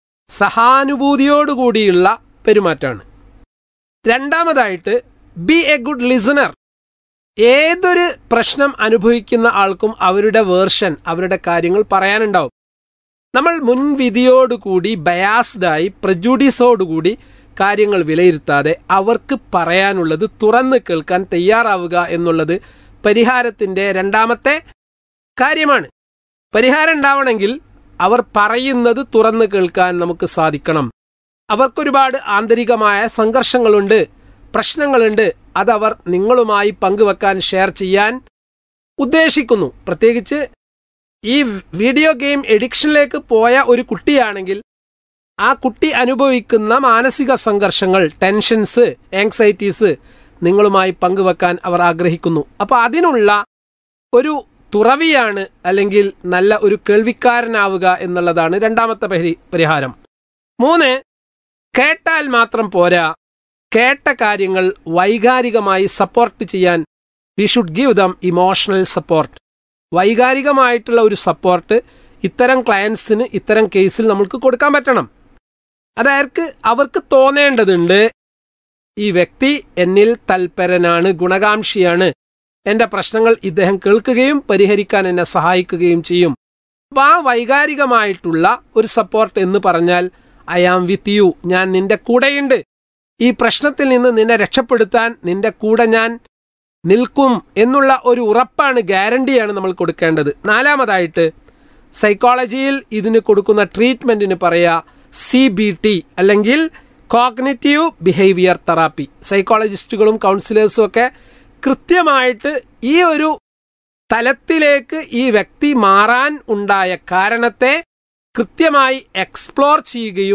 സഹാനുഭൂതിയോടുകൂടിയുള്ള പെരുമാറ്റമാണ്. രണ്ടാമതായിട്ട് ബി എ ഗുഡ് ലിസണർ. ഏതൊരു പ്രശ്നം അനുഭവിക്കുന്ന ആൾക്കും അവരുടെ വേർഷൻ, അവരുടെ കാര്യങ്ങൾ പറയാനുണ്ടാവും. നമ്മൾ മുൻവിധിയോടുകൂടി, ബയാസ്ഡായി, പ്രജുഡീസോടുകൂടി കാര്യങ്ങൾ വിലയിരുത്താതെ അവർക്ക് പറയാനുള്ളത് തുറന്ന് കേൾക്കാൻ തയ്യാറാവുക എന്നുള്ളത് പരിഹാരത്തിൻ്റെ രണ്ടാമത്തെ കാര്യമാണ്. പരിഹാരം ഉണ്ടാവണമെങ്കിൽ അവർ പറയുന്നത് തുറന്ന് കേൾക്കാൻ നമുക്ക് സാധിക്കണം. അവർക്കൊരുപാട് ആന്തരികമായ സംഘർഷങ്ങളുണ്ട്, പ്രശ്നങ്ങളുണ്ട്. അതവർ നിങ്ങളുമായി പങ്കുവെക്കാൻ, ഷെയർ ചെയ്യാൻ ഉദ്ദേശിക്കുന്നു. പ്രത്യേകിച്ച് ഈ വീഡിയോ ഗെയിം എഡിക്ഷനിലേക്ക് പോയ ഒരു കുട്ടിയാണെങ്കിൽ ആ കുട്ടി അനുഭവിക്കുന്ന മാനസിക സംഘർഷങ്ങൾ, ടെൻഷൻസ്, ആങ്സൈറ്റീസ് നിങ്ങളുമായി പങ്കുവെക്കാൻ അവർ ആഗ്രഹിക്കുന്നു. അപ്പോൾ അതിനുള്ള ഒരു തുറവിയാണ്, അല്ലെങ്കിൽ നല്ല ഒരു കേൾവിക്കാരനാവുക എന്നുള്ളതാണ് രണ്ടാമത്തെ പരി പരിഹാരം. മൂന്ന്, കേട്ടാൽ മാത്രം പോരാ, കേട്ട കാര്യങ്ങൾ വൈകാരികമായി സപ്പോർട്ട് ചെയ്യാൻ we should give them emotional support. വൈകാരികമായിട്ടുള്ള ഒരു സപ്പോർട്ട് ഇത്തരം ക്ലയൻസിന് ഇത്തരം കേസിൽ നമുക്ക് കൊടുക്കാൻ പറ്റണം. അതായത് അവർക്ക് തോന്നേണ്ടതുണ്ട്, ഈ വ്യക്തി എന്നിൽ തൽപരനാണ്, ഗുണകാംക്ഷിയാണ്, എൻ്റെ പ്രശ്നങ്ങൾ ഇദ്ദേഹം കേൾക്കുകയും പരിഹരിക്കാൻ എന്നെ സഹായിക്കുകയും ചെയ്യും. അപ്പോൾ ആ വൈകാരികമായിട്ടുള്ള ഒരു സപ്പോർട്ട് എന്ന് പറഞ്ഞാൽ ഐ ആം വിത്ത് യു, ഞാൻ നിന്റെ കൂടെയുണ്ട്, ഈ പ്രശ്നത്തിൽ നിന്ന് നിന്നെ രക്ഷപ്പെടുത്താൻ നിന്റെ കൂടെ ഞാൻ നിൽക്കും എന്നുള്ള ഒരു ഉറപ്പാണ്, ഗ്യാരണ്ടിയാണ് നമ്മൾ കൊടുക്കേണ്ടത്. നാലാമതായിട്ട് സൈക്കോളജിയിൽ ഇതിന് കൊടുക്കുന്ന ട്രീറ്റ്മെൻറ്റിന് പറയുക സി ബി ടി അല്ലെങ്കിൽ കോഗ്നിറ്റീവ് ബിഹേവിയർ തെറാപ്പി. സൈക്കോളജിസ്റ്റുകളും കൗൺസിലേഴ്സും ഒക്കെ കൃത്യമായിട്ട് ഈ ഒരു തലത്തിലേക്ക് ഈ വ്യക്തി മാറാൻ ഉണ്ടായ കാരണത്തെ കൃത്യമായി എക്സ്പ്ലോർ ചെയ്യുകയും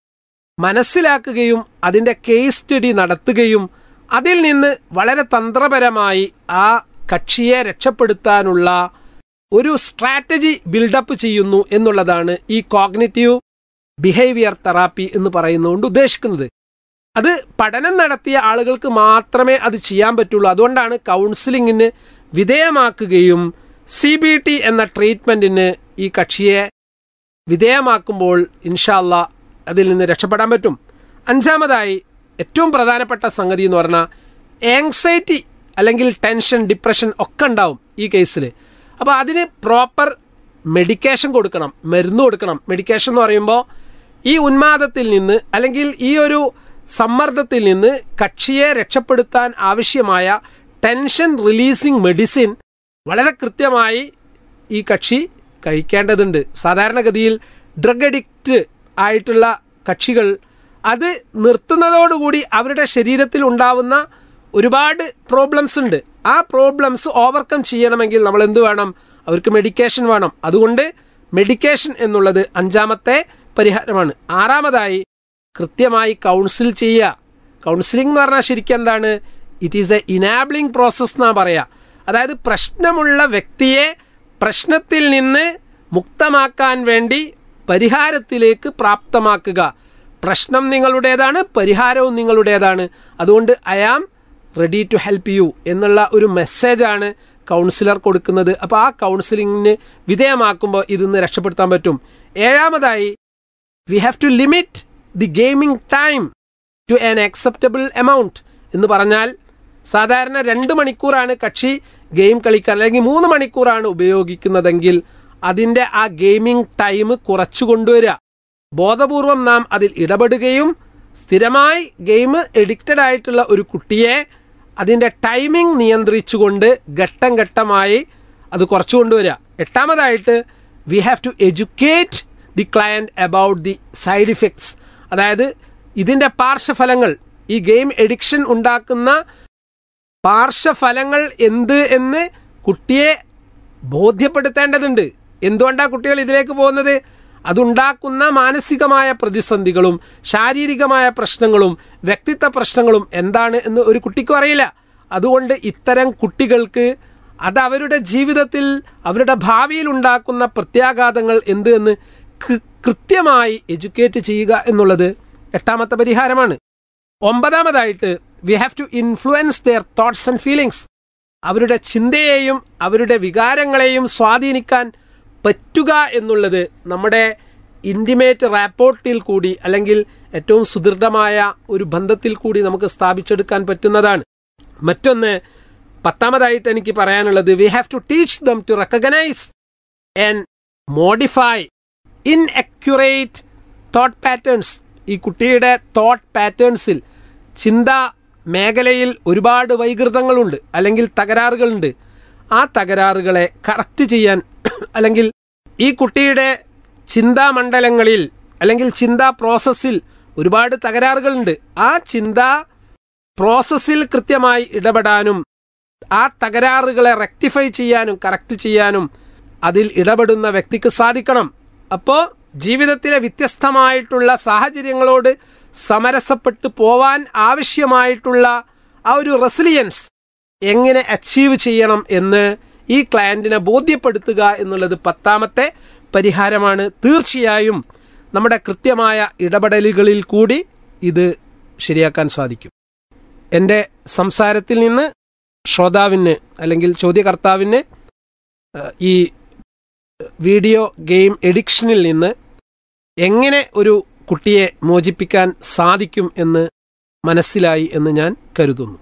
മനസ്സിലാക്കുകയും അതിൻ്റെ കേസ് സ്റ്റഡി നടത്തുകയും അതിൽ നിന്ന് വളരെ തന്ത്രപരമായി ആ കക്ഷിയെ രക്ഷപ്പെടുത്താനുള്ള ഒരു സ്ട്രാറ്റജി ബിൽഡപ്പ് ചെയ്യുന്നു എന്നുള്ളതാണ് ഈ കോഗ്നിറ്റീവ് ബിഹേവിയർ തെറാപ്പി എന്ന് പറയുന്നതുകൊണ്ട് ഉദ്ദേശിക്കുന്നത്. അത് പഠനം നടത്തിയ ആളുകൾക്ക് മാത്രമേ അത് ചെയ്യാൻ പറ്റുള്ളൂ. അതുകൊണ്ടാണ് കൗൺസിലിങ്ങിന് വിധേയമാക്കുകയും സി ബി ടി എന്ന ട്രീറ്റ്മെൻറ്റിന് ഈ കക്ഷിയെ വിധേയമാക്കുമ്പോൾ ഇൻഷാ അല്ലാ അതിൽ നിന്ന് രക്ഷപ്പെടാൻ പറ്റും. അഞ്ചാമതായി ഏറ്റവും പ്രധാനപ്പെട്ട സംഗതി എന്ന് പറഞ്ഞാൽ ആങ്സൈറ്റി അല്ലെങ്കിൽ ടെൻഷൻ, ഡിപ്രഷൻ ഒക്കെ ഉണ്ടാവും ഈ കേസിൽ. അപ്പോൾ അതിന് പ്രോപ്പർ മെഡിക്കേഷൻ കൊടുക്കണം, മരുന്ന് കൊടുക്കണം. മെഡിക്കേഷൻ എന്ന് പറയുമ്പോൾ ഈ ഉന്മാദത്തിൽ നിന്ന് അല്ലെങ്കിൽ ഈ ഒരു സമ്മർദ്ദത്തിൽ നിന്ന് കക്ഷിയെ രക്ഷപ്പെടുത്താൻ ആവശ്യമായ ടെൻഷൻ റിലീസിങ് മെഡിസിൻ വളരെ കൃത്യമായി ഈ കക്ഷി കഴിക്കേണ്ടതുണ്ട്. സാധാരണഗതിയിൽ ഡ്രഗ് അഡിക്റ്റ് ആയിട്ടുള്ള കക്ഷികൾ അത് നിർത്തുന്നതോടുകൂടി അവരുടെ ശരീരത്തിൽ ഉണ്ടാവുന്ന ഒരുപാട് പ്രോബ്ലംസ് ഉണ്ട്. ആ പ്രോബ്ലംസ് ഓവർകം ചെയ്യണമെങ്കിൽ നമ്മൾ എന്ത് വേണം? അവർക്ക് മെഡിക്കേഷൻ വേണം. അതുകൊണ്ട് മെഡിക്കേഷൻ എന്നുള്ളത് അഞ്ചാമത്തെ പരിഹാരമാണ്. ആറാമതായി കൃത്യമായി കൗൺസിൽ ചെയ്യുക. കൗൺസിലിംഗ് എന്ന് പറഞ്ഞാൽ ശരിക്കും എന്താണ്? ഇറ്റ് ഈസ് എ ഇനാബിളിംഗ് പ്രോസസ് എന്നാ പറയുക. അതായത് പ്രശ്നമുള്ള വ്യക്തിയെ പ്രശ്നത്തിൽ നിന്ന് മുക്തമാക്കാൻ വേണ്ടി പരിഹാരത്തിലേക്ക് പ്രാപ്തമാക്കുക. പ്രശ്നം നിങ്ങളുടേതാണ്, പരിഹാരവും നിങ്ങളുടേതാണ്. അതുകൊണ്ട് I am ready to help you എന്നുള്ള ഒരു മെസ്സേജാണ് കൗൺസിലർ കൊടുക്കുന്നത്. അപ്പോൾ ആ കൗൺസിലിങ്ങിന് വിധേയമാക്കുമ്പോൾ ഇതിന്ന് രക്ഷപ്പെടുത്താൻ പറ്റും. ഏഴാമതായി we have to limit the gaming time to an acceptable amount എന്ന് പറഞ്ഞാൽ സാധാരണ രണ്ട് മണിക്കൂറാണ് കക്ഷി ഗെയിം കളിക്കാൻ അല്ലെങ്കിൽ മൂന്ന് മണിക്കൂറാണ് ഉപയോഗിക്കുന്നതെങ്കിൽ അതിൻ്റെ ആ ഗെയിമിംഗ് ടൈം കുറച്ചു കൊണ്ടുവരിക. ബോധപൂർവം നാം അതിൽ ഇടപെടുകയും സ്ഥിരമായി ഗെയിം എഡിക്റ്റഡ് ആയിട്ടുള്ള ഒരു കുട്ടിയെ അതിൻ്റെ ടൈമിംഗ് നിയന്ത്രിച്ചുകൊണ്ട് ഘട്ടം ഘട്ടമായി അത് കുറച്ചു കൊണ്ടുവരിക. എട്ടാമതായിട്ട് we have to educate the client about the side effects. അതായത് ഇതിൻ്റെ പാർശ്വഫലങ്ങൾ, ഈ ഗെയിം എഡിക്ഷൻ ഉണ്ടാക്കുന്ന പാർശ്വഫലങ്ങൾ എന്ത് എന്ന് കുട്ടിയെ ബോധ്യപ്പെടുത്തേണ്ടതുണ്ട്. എന്തുകൊണ്ടാണ് കുട്ടികൾ ഇതിലേക്ക് പോകുന്നത്? അതുണ്ടാക്കുന്ന മാനസികമായ പ്രതിസന്ധികളും ശാരീരികമായ പ്രശ്നങ്ങളും വ്യക്തിത്വ പ്രശ്നങ്ങളും എന്താണ് എന്ന് ഒരു കുട്ടിക്കും അറിയില്ല. അതുകൊണ്ട് ഇത്തരം കുട്ടികൾക്ക് അത് അവരുടെ ജീവിതത്തിൽ അവരുടെ ഭാവിയിൽ ഉണ്ടാക്കുന്ന പ്രത്യാഘാതങ്ങൾ എന്ത് എന്ന് കൃത്യമായി എഡ്യൂക്കേറ്റ് ചെയ്യുക എന്നുള്ളത് എട്ടാമത്തെ പരിഹാരമാണ്. ഒമ്പതാമതായിട്ട് we have to influence there thoughts and feelings. അവരുടെ ചിന്തയെയും അവരുടെ വികാരങ്ങളെയും സ്വാധീനിക്കാൻ പറ്റുക എന്നുള്ളത് നമ്മുടെ ഇൻറ്റിമേറ്റ് റാപ്പോർട്ടിൽ കൂടി അല്ലെങ്കിൽ ഏറ്റവും സുദൃഢമായ ഒരു ബന്ധത്തിൽ കൂടി നമുക്ക് സ്ഥാപിച്ചെടുക്കാൻ പറ്റുന്നതാണ്. മറ്റൊന്ന് പത്താമതായിട്ട് എനിക്ക് പറയാനുള്ളത് we have to teach them to recognise and modify ഇൻഅക്യുറേറ്റ് thought patterns. ഈ കുട്ടിയുടെ തോട്ട് പാറ്റേൺസിൽ ചിന്താ മേഖലയിൽ ഒരുപാട് വൈകൃതങ്ങളുണ്ട് അല്ലെങ്കിൽ തകരാറുകളുണ്ട്. ആ തകരാറുകളെ കറക്റ്റ് ചെയ്യാൻ അല്ലെങ്കിൽ ഈ കുട്ടിയുടെ ചിന്താമണ്ഡലങ്ങളിൽ അല്ലെങ്കിൽ ചിന്താ പ്രോസസ്സിൽ ഒരുപാട് തകരാറുകളുണ്ട്. ആ ചിന്താ പ്രോസസ്സിൽ കൃത്യമായി ഇടപെടാനും ആ തകരാറുകളെ റെക്ടിഫൈ ചെയ്യാനും കറക്റ്റ് ചെയ്യാനും അതിൽ ഇടപെടുന്ന വ്യക്തിക്ക് സാധിക്കണം. അപ്പോൾ ജീവിതത്തിലെ വ്യത്യസ്തമായിട്ടുള്ള സാഹചര്യങ്ങളോട് സമരസപ്പെട്ടു പോവാൻ ആവശ്യമായിട്ടുള്ള ആ ഒരു റെസിലിയൻസ് എങ്ങനെ അച്ചീവ് ചെയ്യണം എന്ന് ഈ ക്ലയൻറ്റിനെ ബോധ്യപ്പെടുത്തുക എന്നുള്ളത് പത്താമത്തെ പരിഹാരമാണ്. തീർച്ചയായും നമ്മുടെ കൃത്യമായ ഇടപെടലുകളിൽ കൂടി ഇത് ശരിയാക്കാൻ സാധിക്കും. എൻ്റെ സംസാരത്തിൽ നിന്ന് ശ്രോതാവിന് അല്ലെങ്കിൽ ചോദ്യകർത്താവിന് ഈ വീഡിയോ ഗെയിം എഡിക്ഷനിൽ നിന്ന് എങ്ങനെ ഒരു കുട്ടിയെ മോചിപ്പിക്കാൻ സാധിക്കും എന്ന് മനസ്സിലായി എന്ന് ഞാൻ കരുതുന്നു.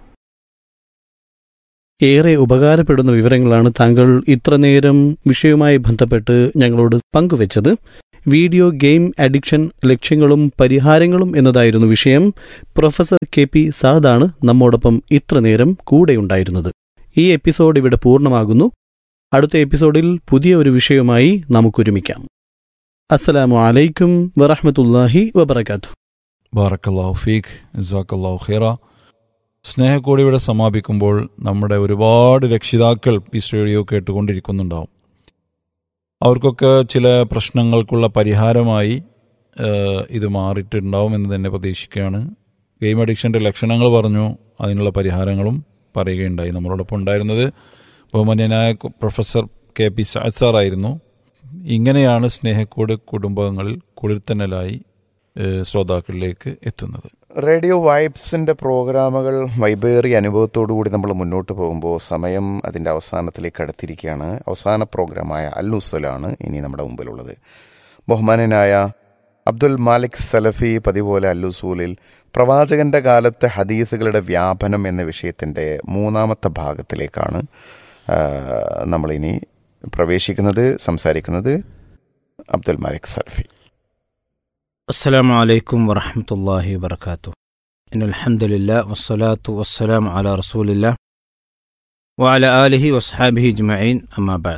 ഏറെ ഉപകാരപ്പെടുന്ന വിവരങ്ങളാണ് താങ്കൾ ഇത്രനേരം വിഷയവുമായി ബന്ധപ്പെട്ട് ഞങ്ങളോട് പങ്കുവച്ചത്. വീഡിയോ ഗെയിം അഡിക്ഷൻ ലക്ഷ്യങ്ങളും പരിഹാരങ്ങളും എന്നതായിരുന്നു വിഷയം. പ്രൊഫസർ കെ പി സാദാണ് നമ്മോടൊപ്പം ഇത്ര നേരം കൂടെയുണ്ടായിരുന്നത്. ഈ എപ്പിസോഡ് ഇവിടെ പൂർണ്ണമാകുന്നു. അടുത്ത എപ്പിസോഡിൽ പുതിയ ഒരു വിഷയവുമായി നമുക്കൊരുമിക്കാം. അസ്സലാമു അലൈക്കും വറഹ്മത്തുള്ളാഹി വബറകാതുഹു. ബാറക്കല്ലാഹു ഫീഖ്, ജസാക്കല്ലാഹു ഖൈറ. സ്നേഹക്കോടി ഇവിടെ സമാപിക്കുമ്പോൾ നമ്മുടെ ഒരുപാട് രക്ഷിതാക്കൾ ഈ റേഡിയോ കേട്ടുകൊണ്ടിരിക്കുന്നുണ്ടാവും. അവർക്കൊക്കെ ചില പ്രശ്നങ്ങൾക്കുള്ള പരിഹാരമായി ഇത് മാറിയിട്ടുണ്ടാവും എന്ന് തന്നെ പ്രതീക്ഷിക്കുകയാണ്. ഗെയിം അഡിക്ഷൻ്റെ ലക്ഷണങ്ങൾ പറഞ്ഞു, അതിനുള്ള പരിഹാരങ്ങളും പറയുകയുണ്ടായി. നമ്മളോടൊപ്പം ഉണ്ടായിരുന്നത് ബഹുമാന്യനായ പ്രൊഫസർ കെ പി സഅദ് സാറായിരുന്നു. ഇങ്ങനെയാണ് സ്നേഹക്കോട് കുടുംബങ്ങളിൽ കുളിർത്തന്നലായി ശ്രോതാക്കളിലേക്ക് എത്തുന്നത്. റേഡിയോ വൈബ്സിൻ്റെ പ്രോഗ്രാമുകൾ വൈബേറിയ അനുഭവത്തോടുകൂടി നമ്മൾ മുന്നോട്ട് പോകുമ്പോൾ സമയം അതിൻ്റെ അവസാനത്തിലേക്ക് അടുത്തിരിക്കുകയാണ്. അവസാന പ്രോഗ്രാമായ അൽ ഉസ്സലാണ് ഇനി നമ്മുടെ മുമ്പിലുള്ളത്. ബഹുമാനനായ അബ്ദുൽ മാലിക് സലഫി പതിപോലെ അൽ ഉസൂലിൽ പ്രവാചകന്റെ കാലത്തെ ഹദീസുകളുടെ വ്യാപനം എന്ന വിഷയത്തിൻ്റെ മൂന്നാമത്തെ ഭാഗത്തിലേക്കാണ് നമ്മളിനി പ്രവേശിക്കുന്നത്. സംസാരിക്കുന്നത് അബ്ദുൽ മാലിക് സലഫി. അസ്സലാമു അലൈക്കും വറഹ്മത്തുള്ളാഹി വബറകാതുഹു. ഇന്നൽ ഹംദുലില്ലാഹി വസ്സലാത്തു വസ്സലാമു അലാ റസൂലില്ലാഹി വഅലാ ആലിഹി വസ്ഹാബിഹി അജ്മഈൻ. അമ്മാ ബഅദ്.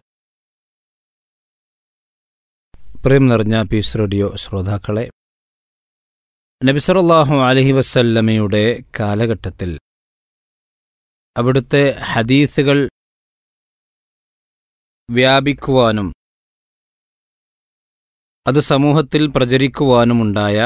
പ്രേം നിറഞ്ഞ പീസ് റേഡിയോ ശ്രോതാക്കളെ, നബി സല്ലല്ലാഹു അലൈഹി വസല്ലമയുടെ കാലഘട്ടത്തിൽ അവിടുത്തെ ഹദീസുകൾ വ്യാപിക്കുവാനും അത് സമൂഹത്തിൽ പ്രചരിക്കുവാനുമുണ്ടായ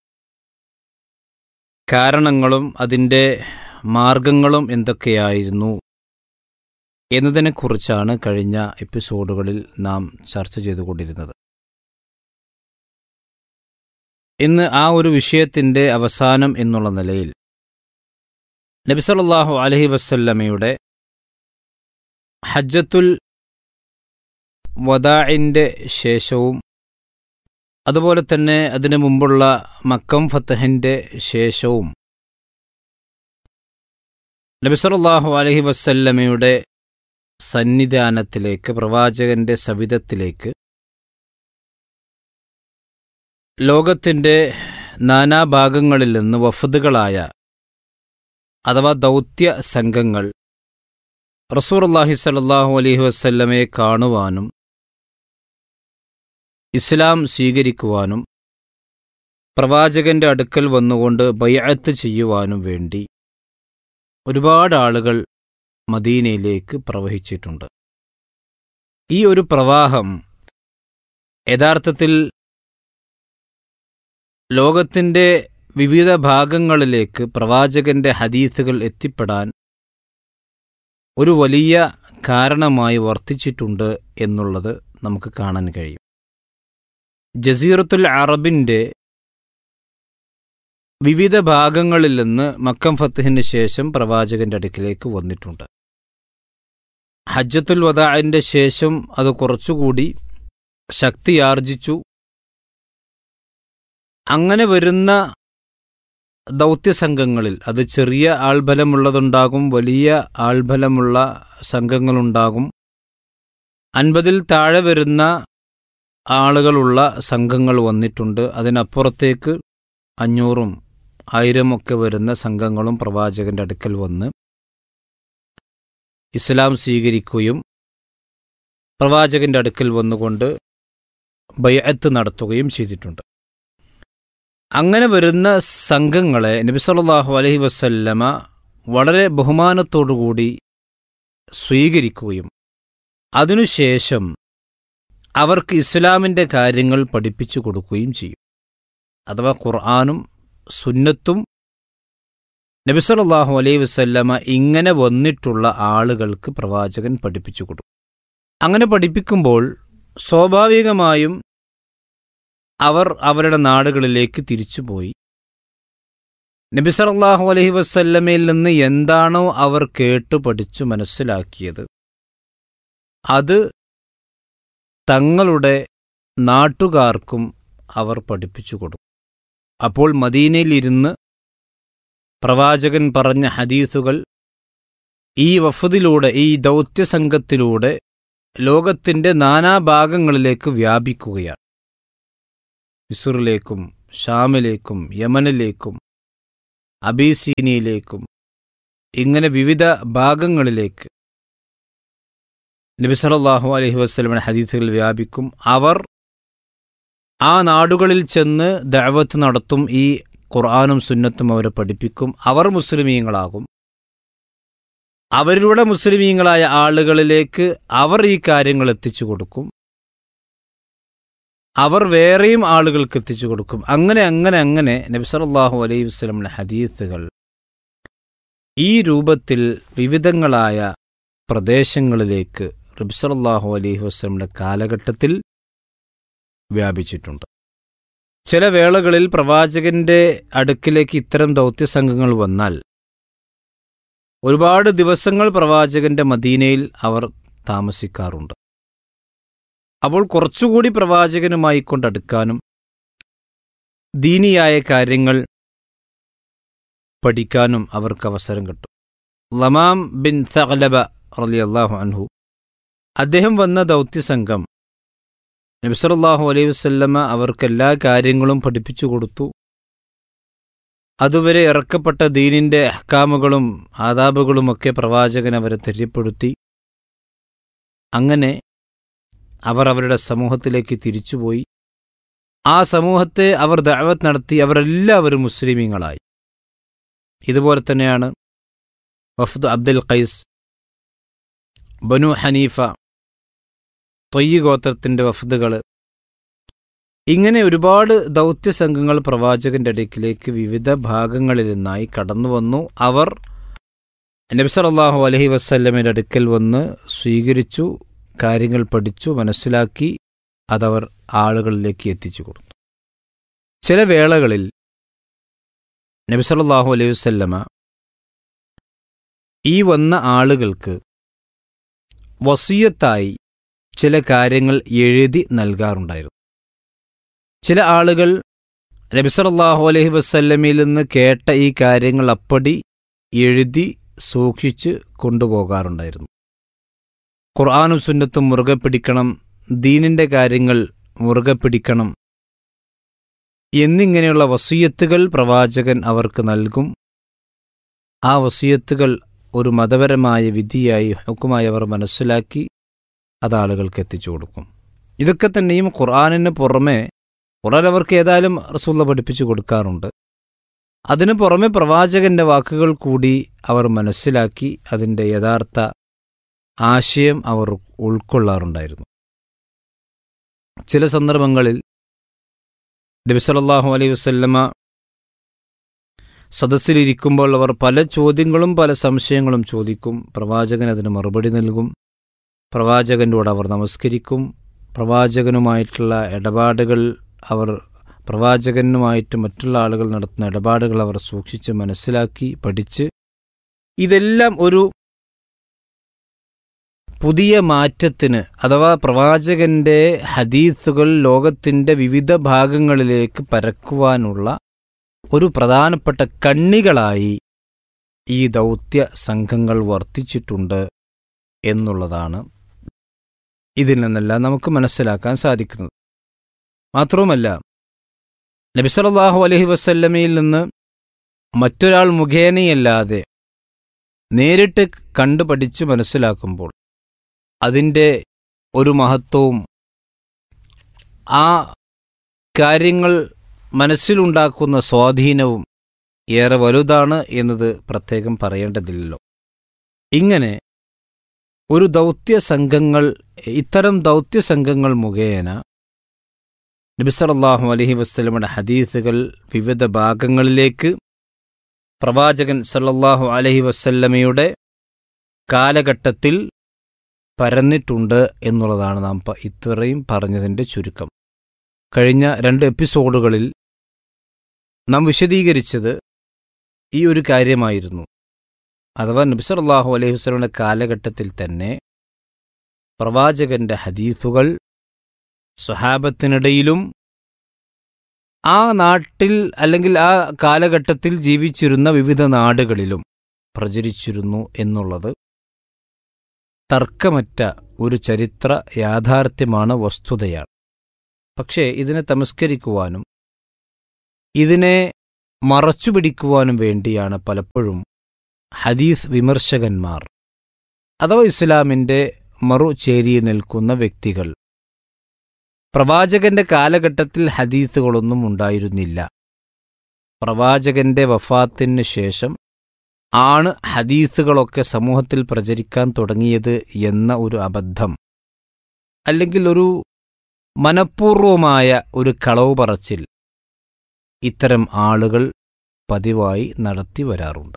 കാരണങ്ങളും അതിൻ്റെ മാർഗങ്ങളും എന്തൊക്കെയായിരുന്നു എന്നതിനെക്കുറിച്ചാണ് കഴിഞ്ഞ എപ്പിസോഡുകളിൽ നാം ചർച്ച ചെയ്തുകൊണ്ടിരുന്നത്. ഇന്ന് ആ ഒരു വിഷയത്തിൻ്റെ അവസാനം എന്നുള്ള നിലയിൽ നബി സല്ലല്ലാഹു അലൈഹി വസല്ലമയുടെ ഹജ്ജത്തുൽ വദാഇൻ്റെ ശേഷവും അതുപോലെ തന്നെ അതിനു മുമ്പുള്ള മക്കം ഫതഹിൻ്റെ ശേഷവും നബി സല്ലല്ലാഹു അലൈഹി വസല്ലമയുടെ സന്നിധാനത്തിലേക്ക്, പ്രവാചകന്റെ സവിധത്തിലേക്ക് ലോകത്തിൻ്റെ നാനാഭാഗങ്ങളിൽ നിന്ന് വഫദുകളായ അഥവാ ദൗത്യ സംഘങ്ങൾ റസൂലുള്ളാഹി സ്വല്ലല്ലാഹു അലൈഹി വസല്ലമയെ കാണുവാനും ഇസ്ലാം സ്വീകരിക്കുവാനും പ്രവാചകന്റെ അടുക്കൽ വന്നുകൊണ്ട് ബൈഅത്ത് ചെയ്യുവാനും വേണ്ടി ഒരുപാട് ആളുകൾ മദീനയിലേക്ക് പ്രവഹിച്ചിട്ടുണ്ട്. ഈ ഒരു പ്രവാഹം യഥാർത്ഥത്തിൽ ലോകത്തിൻ്റെ വിവിധ ഭാഗങ്ങളിലേക്ക് പ്രവാചകന്റെ ഹദീസുകൾ എത്തിപ്പെടാൻ ഒരു വലിയ കാരണമായി വർത്തിച്ചിട്ടുണ്ട് എന്നുള്ളത് നമുക്ക് കാണാൻ കഴിയും. ജസീറത്തുൽ അറബിൻ്റെ വിവിധ ഭാഗങ്ങളിൽ നിന്ന് മക്കം ഫത്ഹിന് ശേഷം പ്രവാചകന്റെ അടുക്കിലേക്ക് വന്നിട്ടുണ്ട്. ഹജ്ജത്തുൽ വദാഇന്റെ ശേഷം അത് കുറച്ചുകൂടി ശക്തിയാർജിച്ചു. അങ്ങനെ വരുന്ന ദൗത്യസംഘങ്ങളിൽ അത് ചെറിയ ആൾബലമുള്ളതുണ്ടാകും, വലിയ ആൾബലമുള്ള സംഘങ്ങളുണ്ടാകും. അൻപതിൽ താഴെ വരുന്ന ആളുകളുള്ള സംഘങ്ങൾ വന്നിട്ടുണ്ട്. അതിനപ്പുറത്തേക്ക് അഞ്ഞൂറും ആയിരമൊക്കെ വരുന്ന സംഘങ്ങളും പ്രവാചകന്റെ അടുക്കൽ വന്ന് ഇസ്ലാം സ്വീകരിക്കുകയും പ്രവാചകന്റെ അടുക്കൽ വന്നുകൊണ്ട് ബൈഅത്ത് നടത്തുകയും ചെയ്തിട്ടുണ്ട്. അങ്ങനെ വരുന്ന സംഘങ്ങളെ നബി സല്ലല്ലാഹു അലൈഹി വസല്ലമ വളരെ ബഹുമാനത്തോടുകൂടി സ്വീകരിക്കുകയും അതിനുശേഷം അവർക്ക് ഇസ്ലാമിൻ്റെ കാര്യങ്ങൾ പഠിപ്പിച്ചു കൊടുക്കുകയും ചെയ്യും. അഥവാ ഖുർആനും സുന്നത്തും നബി സല്ലല്ലാഹു അലൈഹി വസല്ലമ ഇങ്ങനെ വന്നിട്ടുള്ള ആളുകൾക്ക് പ്രവാചകൻ പഠിപ്പിച്ചു കൊടുക്കും. അങ്ങനെ പഠിപ്പിക്കുമ്പോൾ സ്വാഭാവികമായും അവർ അവരുടെ നാടുകളിലേക്ക് തിരിച്ചുപോയി നബി സല്ലല്ലാഹു അലൈഹി വസല്ലമയിൽ നിന്ന് എന്താണോ അവർ കേട്ടു പഠിച്ചു മനസ്സിലാക്കിയത് അത് തങ്ങളുടെ നാട്ടുകാർക്കും അവർ പഠിപ്പിച്ചു കൊടുക്കും. അപ്പോൾ മദീനയിലിരുന്ന് പ്രവാചകൻ പറഞ്ഞ ഹദീസുകൾ ഈ വഫദിലൂടെ, ഈ ദൗത്യസംഘത്തിലൂടെ ലോകത്തിൻ്റെ നാനാഭാഗങ്ങളിലേക്ക് വ്യാപിക്കുകയാണ്. മിസ്റിലേക്കും ഷാമിലേക്കും യമനിലേക്കും അബീസീനിയയിലേക്കും ഇങ്ങനെ വിവിധ ഭാഗങ്ങളിലേക്ക് നബി സല്ലല്ലാഹു അലൈഹി വസല്ലമയുടെ ഹദീസുകൾ വ്യാപിക്കും. അവർ ആ നാടുകളിൽ ചെന്ന് ദഅവത്ത് നടത്തും. ഈ ഖുർആനും സുന്നത്തും അവരെ പഠിപ്പിക്കും. അവർ മുസ്ലിമീങ്ങളാകും. അവരിലൂടെ മുസ്ലിമീങ്ങളായ ആളുകളിലേക്ക് അവർ ഈ കാര്യങ്ങൾ എത്തിച്ചു കൊടുക്കും. അവർ വേറെയും ആളുകൾക്ക് എത്തിച്ചു കൊടുക്കും. അങ്ങനെ അങ്ങനെ അങ്ങനെ നബി സല്ലല്ലാഹു അലൈഹി വസല്ലമയുടെ ഹദീസുകൾ ഈ രൂപത്തിൽ വിവിധങ്ങളായ പ്രദേശങ്ങളിലേക്ക് നബി സല്ലല്ലാഹു അലൈഹി വസല്ലമയുടെ കാലഘട്ടത്തിൽ വ്യാപിച്ചിട്ടുണ്ട്. ചില വേളകളിൽ പ്രവാചകന്റെ അടുക്കിലേക്ക് ഇത്തരം ദൗത്യസംഘങ്ങൾ വന്നാൽ ഒരുപാട് ദിവസങ്ങൾ പ്രവാചകന്റെ മദീനയിൽ അവർ താമസിക്കാറുണ്ട്. അപ്പോൾ കുറച്ചുകൂടി പ്രവാചകനുമായി കൊണ്ടടുക്കാനും ദീനിയായ കാര്യങ്ങൾ പഠിക്കാനും അവർക്ക് അവസരം കിട്ടും. ലമാം ബിൻ സഅലബ റളിയല്ലാഹു അൻഹു അദ്ദേഹം വന്ന ദൗത്യസംഘം നബി സല്ലല്ലാഹു അലൈഹി വസല്ലമ അവർക്ക് എല്ലാ കാര്യങ്ങളും പഠിപ്പിച്ചു കൊടുത്തു. അതുവരെ ഇറക്കപ്പെട്ട ദീനിന്റെ അഹ്കാമുകളും ആദാബുകളുമൊക്കെ പ്രവാചകൻ അവരെ തെര്യപ്പെടുത്തി. അങ്ങനെ അവർ അവരുടെ സമൂഹത്തിലേക്ക് തിരിച്ചുപോയി. ആ സമൂഹത്തെ അവർ ദഅവത്ത് നടത്തി. അവരെല്ലാവരും മുസ്ലിമീങ്ങളായി. ഇതുപോലെ തന്നെയാണ് വഫ്ദ് അബ്ദുൽ ഖൈസ്, ബനു ഹനീഫ, തൊയ്യ് ഗോത്രത്തിന്റെ വഫ്ദുകൾ, ഇങ്ങനെ ഒരുപാട് ദൗത്യസംഘങ്ങൾ പ്രവാചകന്റെ അടുക്കിലേക്ക് വിവിധ ഭാഗങ്ങളിൽ നിന്നായി കടന്നു വന്നു. അവർ നബി സല്ലല്ലാഹു അലൈഹി വസല്ലമയുടെ അടുക്കൽ വന്ന് സ്വീകരിച്ചു, കാര്യങ്ങൾ പഠിച്ചു, മനസ്സിലാക്കി, അതവർ ആളുകളിലേക്ക് എത്തിച്ചു കൊടുത്തു. ചില വേളകളിൽ നബി സല്ലല്ലാഹു അലൈഹി വസല്ലമ ഈ വന്ന ആളുകൾക്ക് വസിയത്തായി ചില കാര്യങ്ങൾ എഴുതി നൽകാറുണ്ടായിരുന്നു. ചില ആളുകൾ നബി സല്ലല്ലാഹു അലൈഹി വസല്ലമയിൽ നിന്ന് കേട്ട ഈ കാര്യങ്ങൾ അപ്പടി എഴുതി സൂക്ഷിച്ച് കൊണ്ടുപോകാറുണ്ടായിരുന്നു. ഖുർആനും സുന്നത്തും മുറുകെ പിടിക്കണം, ദീനിന്റെ കാര്യങ്ങൾ മുറുകെ പിടിക്കണം എന്നിങ്ങനെയുള്ള വസിയത്തുകൾ പ്രവാചകൻ അവർക്ക് നൽകും. ആ വസിയത്തുകൾ ഒരു മതപരമായ വിധിയായി ഹുക്കുമായി അവർ മനസ്സിലാക്കി അത് ആളുകൾക്ക് എത്തിച്ചു കൊടുക്കും. ഇതൊക്കെ തന്നെയും ഖുർആനിന് പുറമെ ഖുർആൻ അവർക്ക് ഏതായാലും റസൂലുള്ളാഹി പഠിപ്പിച്ചു കൊടുക്കാറുണ്ട്. അതിനു പുറമെ പ്രവാചകന്റെ വാക്കുകൾ കൂടി അവർ മനസ്സിലാക്കി അതിൻ്റെ യഥാർത്ഥ ആശയം അവർ ഉൾക്കൊള്ളാറുണ്ടായിരുന്നു. ചില സന്ദർഭങ്ങളിൽ നബി സല്ലല്ലാഹു അലൈഹി വസല്ലമ സദസ്സിലിരിക്കുമ്പോൾ അവർ പല ചോദ്യങ്ങളും പല സംശയങ്ങളും ചോദിക്കും. പ്രവാചകൻ അതിന് മറുപടി നൽകും. പ്രവാചകൻ്റെ കൂടെ അവർ നമസ്കരിക്കും. പ്രവാചകനുമായിട്ടുള്ള ഇടപാടുകൾ അവർ പ്രവാചകനുമായിട്ട് മറ്റുള്ള ആളുകൾ നടത്തുന്ന ഇടപാടുകൾ അവർ സൂക്ഷിച്ച് മനസ്സിലാക്കി പഠിച്ച് ഇതെല്ലാം ഒരു പുതിയ മാറ്റത്തിന് അഥവാ പ്രവാചകന്റെ ഹദീസുകൾ ലോകത്തിൻ്റെ വിവിധ ഭാഗങ്ങളിലേക്ക് പരക്കുവാനുള്ള ഒരു പ്രധാനപ്പെട്ട കണ്ണികളായി ഈ ദൗത്യ സംഘങ്ങൾ വർത്തിച്ചിട്ടുണ്ട് എന്നുള്ളതാണ് ഇതിൽ നിന്നെല്ലാം നമുക്ക് മനസ്സിലാക്കാൻ സാധിക്കുന്നത്. മാത്രവുമല്ല, നബി സല്ലല്ലാഹു അലൈഹി വസല്ലമയിൽ നിന്ന് മറ്റൊരാൾ മുഖേനയല്ലാതെ നേരിട്ട് കണ്ടു പഠിച്ച് മനസ്സിലാക്കുമ്പോൾ അതിൻ്റെ ഒരു മഹത്വവും ആ കാര്യങ്ങൾ മനസ്സിലുണ്ടാക്കുന്ന സ്വാധീനവും ഏറെ വലുതാണ് എന്നത് പ്രത്യേകം പറയേണ്ടതില്ലല്ലോ. ഇങ്ങനെ ഒരു ദൗത്യ സംഘങ്ങൾ ഇത്തരം ദൗത്യ സംഘങ്ങൾ മുഖേന നബി സല്ലല്ലാഹു അലൈഹി വസല്ലമയുടെ ഹദീസുകൾ വിവിധ ഭാഗങ്ങളിലേക്ക് പ്രവാചകൻ സല്ലല്ലാഹു അലൈഹി വസല്ലമയുടെ കാലഘട്ടത്തിൽ പരന്നിട്ടുണ്ട് എന്നുള്ളതാണ് നാം ഇത്രയും പറഞ്ഞതിൻ്റെ ചുരുക്കം. കഴിഞ്ഞ രണ്ട് എപ്പിസോഡുകളിൽ നാം വിശദീകരിച്ചത് ഈ ഒരു കാര്യമായിരുന്നു. അഥവാ നബി സല്ലല്ലാഹു അലൈഹി വസല്ലമയുടെ കാലഘട്ടത്തിൽ തന്നെ പ്രവാചകന്റെ ഹദീസുകൾ സ്വഹാബത്തിനിടയിലും ആ നാട്ടിൽ അല്ലെങ്കിൽ ആ കാലഘട്ടത്തിൽ ജീവിച്ചിരുന്ന വിവിധ നാടുകളിലും പ്രചരിച്ചിരുന്നു എന്നുള്ളത് തർക്കമറ്റ ഒരു ചരിത്ര യാഥാർത്ഥ്യമാണ്, വസ്തുതയാണ്. പക്ഷേ ഇതിനെ തമസ്കരിക്കുവാനും ഇതിനെ മറച്ചുപിടിക്കുവാനും വേണ്ടിയാണ് പലപ്പോഴും ഹദീസ് വിമർശകന്മാർ അഥവാ ഇസ്ലാമിൻ്റെ മറുചേരിയിൽ നിൽക്കുന്ന വ്യക്തികൾ പ്രവാചകന്റെ കാലഘട്ടത്തിൽ ഹദീസുകളൊന്നും ഉണ്ടായിരുന്നില്ല, പ്രവാചകന്റെ വഫാത്തിന് ശേഷം ആണ് ഹദീസുകളൊക്കെ സമൂഹത്തിൽ പ്രചരിക്കാൻ തുടങ്ങിയത് എന്ന ഒരു അബദ്ധം, അല്ലെങ്കിൽ ഒരു മനഃപൂർവമായ ഒരു കളവ് പറച്ചിൽ ഇത്തരം ആളുകൾ പതിവായി നടത്തി വരാറുണ്ട്.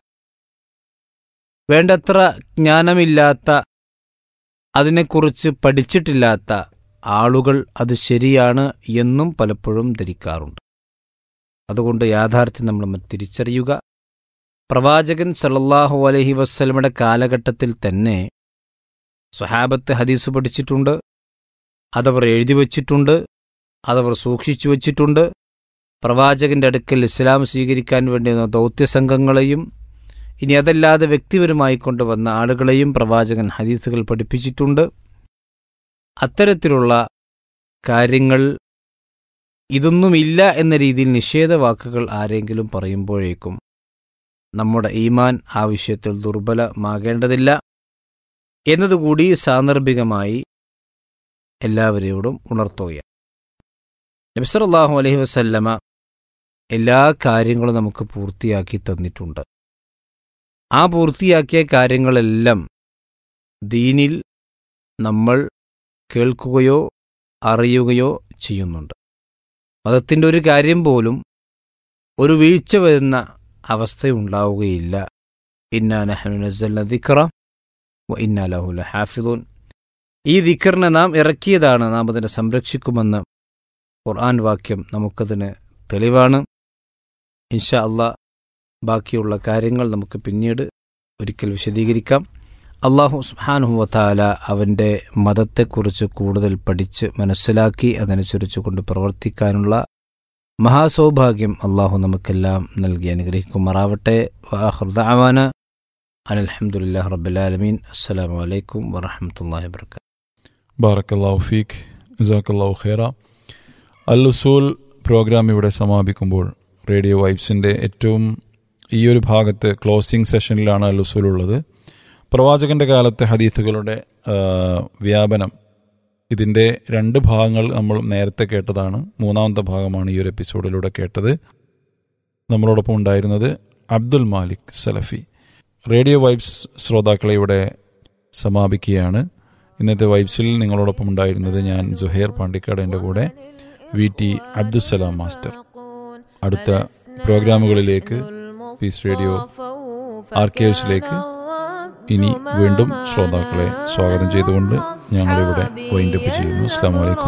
വേണ്ടത്ര ജ്ഞാനമില്ലാത്ത, അതിനെക്കുറിച്ച് പഠിച്ചിട്ടില്ലാത്ത ആളുകൾ അത് ശരിയാണ് എന്നും പലപ്പോഴും ധരിക്കാറുണ്ട്. അതുകൊണ്ട് യാഥാർത്ഥ്യം നമ്മൾ തിരിച്ചറിയുക. പ്രവാചകൻ സല്ലല്ലാഹു അലൈഹി വസല്ലമയുടെ കാലഘട്ടത്തിൽ തന്നെ സ്വഹാബത്ത് ഹദീസ് പഠിച്ചിട്ടുണ്ട്, അതവർ എഴുതി വച്ചിട്ടുണ്ട്, അതവർ സൂക്ഷിച്ചു വച്ചിട്ടുണ്ട്. പ്രവാചകന്റെ അടുക്കൽ ഇസ്ലാം സ്വീകരിക്കാൻ വേണ്ടി ദൗത്യസംഘങ്ങളെയും ഇനി അതല്ലാതെ വ്യക്തിപരമായി കൊണ്ടുവന്ന ആളുകളെയും പ്രവാചകൻ ഹദീസുകൾ പഠിപ്പിച്ചിട്ടുണ്ട്. അത്തരത്തിലുള്ള കാര്യങ്ങൾ ഇതൊന്നുമില്ല എന്ന രീതിയിൽ നിഷേധവാക്കുകൾ ആരെങ്കിലും പറയുമ്പോഴേക്കും നമ്മുടെ ഈമാൻ ആ വിഷയത്തിൽ ദുർബലമാകേണ്ടതില്ല എന്നതുകൂടി സാന്ദർഭികമായി എല്ലാവരോടും ഉണർത്തുകയാണ്. നബി സല്ലല്ലാഹു അലൈഹി വസല്ലമ എല്ലാ കാര്യങ്ങളും നമുക്ക് പൂർത്തിയാക്കി തന്നിട്ടുണ്ട്. ആ പൂർത്തിയാക്കിയ കാര്യങ്ങളെല്ലാം ദീനിൽ നമ്മൾ കേൾക്കുകയോ അറിയുകയോ ചെയ്യുന്നുണ്ട്. മതത്തിൻ്റെ ഒരു കാര്യം പോലും ഒരു വീഴ്ച വരുന്ന അവസ്ഥയുണ്ടാവുകയില്ല. ഇന്നാ നഹ്നു നസ്സൽന ദിക്റ വ ഇന്നാ ലഹു ലഹാഫിദൂൻ. ഈ ദിക്റിനെ നാം ഇറക്കിയതാണ്, നാം അതിനെ സംരക്ഷിക്കുമെന്ന് ഖുർആൻ വാക്യം നമുക്കതിന് തെളിവാണ്. ഇൻഷാ അല്ലാഹ് ബാക്കിയുള്ള കാര്യങ്ങൾ നമുക്ക് പിന്നീട് ഒരിക്കൽ വിശദീകരിക്കാം. അല്ലാഹു സുബ്ഹാനഹു വ തആല അവൻ്റെ മതത്തെക്കുറിച്ച് കൂടുതൽ പഠിച്ച് മനസ്സിലാക്കി അതനുസരിച്ച് കൊണ്ട് പ്രവർത്തിക്കാനുള്ള മഹാസൗഭാഗ്യം അല്ലാഹു നമുക്കെല്ലാം നൽകി അനുഗ്രഹിക്കുമാറാവട്ടെ. വആഖിറു ദഅവാന അനിൽ ഹംദുലില്ലാഹി റബ്ബിൽ ആലമീൻ. അസ്സലാമു അലൈക്കും വറഹ്മത്തുള്ളാഹി വബറകാതുഹു. ബാറക്കല്ലാഹു ഫീക്ക്, ജസാക്കല്ലാഹു ഖൈറ. അൽ ഉസൂൽ പ്രോഗ്രാം ഇവിടെ സമാപിക്കുമ്പോൾ റേഡിയോ വൈബ്സിൻ്റെ ഏറ്റവും ഈ ഒരു ഭാഗത്ത് ക്ലോസിംഗ് സെഷനിലാണ് അൽ ഉസൂൽ ഉള്ളത്. പ്രവാചകൻ്റെ കാലത്തെ ഹദീസുകളുടെ വ്യാപനം, ഇതിൻ്റെ രണ്ട് ഭാഗങ്ങൾ നമ്മൾ നേരത്തെ കേട്ടതാണ്. മൂന്നാമത്തെ ഭാഗമാണ് ഈ ഒരു എപ്പിസോഡിലൂടെ കേട്ടത്. നമ്മളോടൊപ്പം ഉണ്ടായിരുന്നത് അബ്ദുൽ മാലിക് സലഫി. റേഡിയോ വൈബ്സ് ശ്രോതാക്കളെ ഇവിടെ സമാപിക്കുകയാണ്. ഇന്നത്തെ വൈബ്സിൽ നിങ്ങളോടൊപ്പം ഉണ്ടായിരുന്നത് ഞാൻ സുഹൈർ പാണ്ടിക്കാട്, എൻ്റെ കൂടെ വി ടി അബ്ദുസ്സലാം മാസ്റ്റർ. അടുത്ത പ്രോഗ്രാമുകളിലേക്ക്, പീസ് റേഡിയോ ആർക്കൈവ്സിലേക്ക് ഇനി വീണ്ടും ശ്രോതാക്കളെ സ്വാഗതം ചെയ്തുകൊണ്ട് ഞങ്ങളിവിടെ വൈൻഡപ്പ് ചെയ്യുന്നു. അസ്സലാമു അലൈക്കും.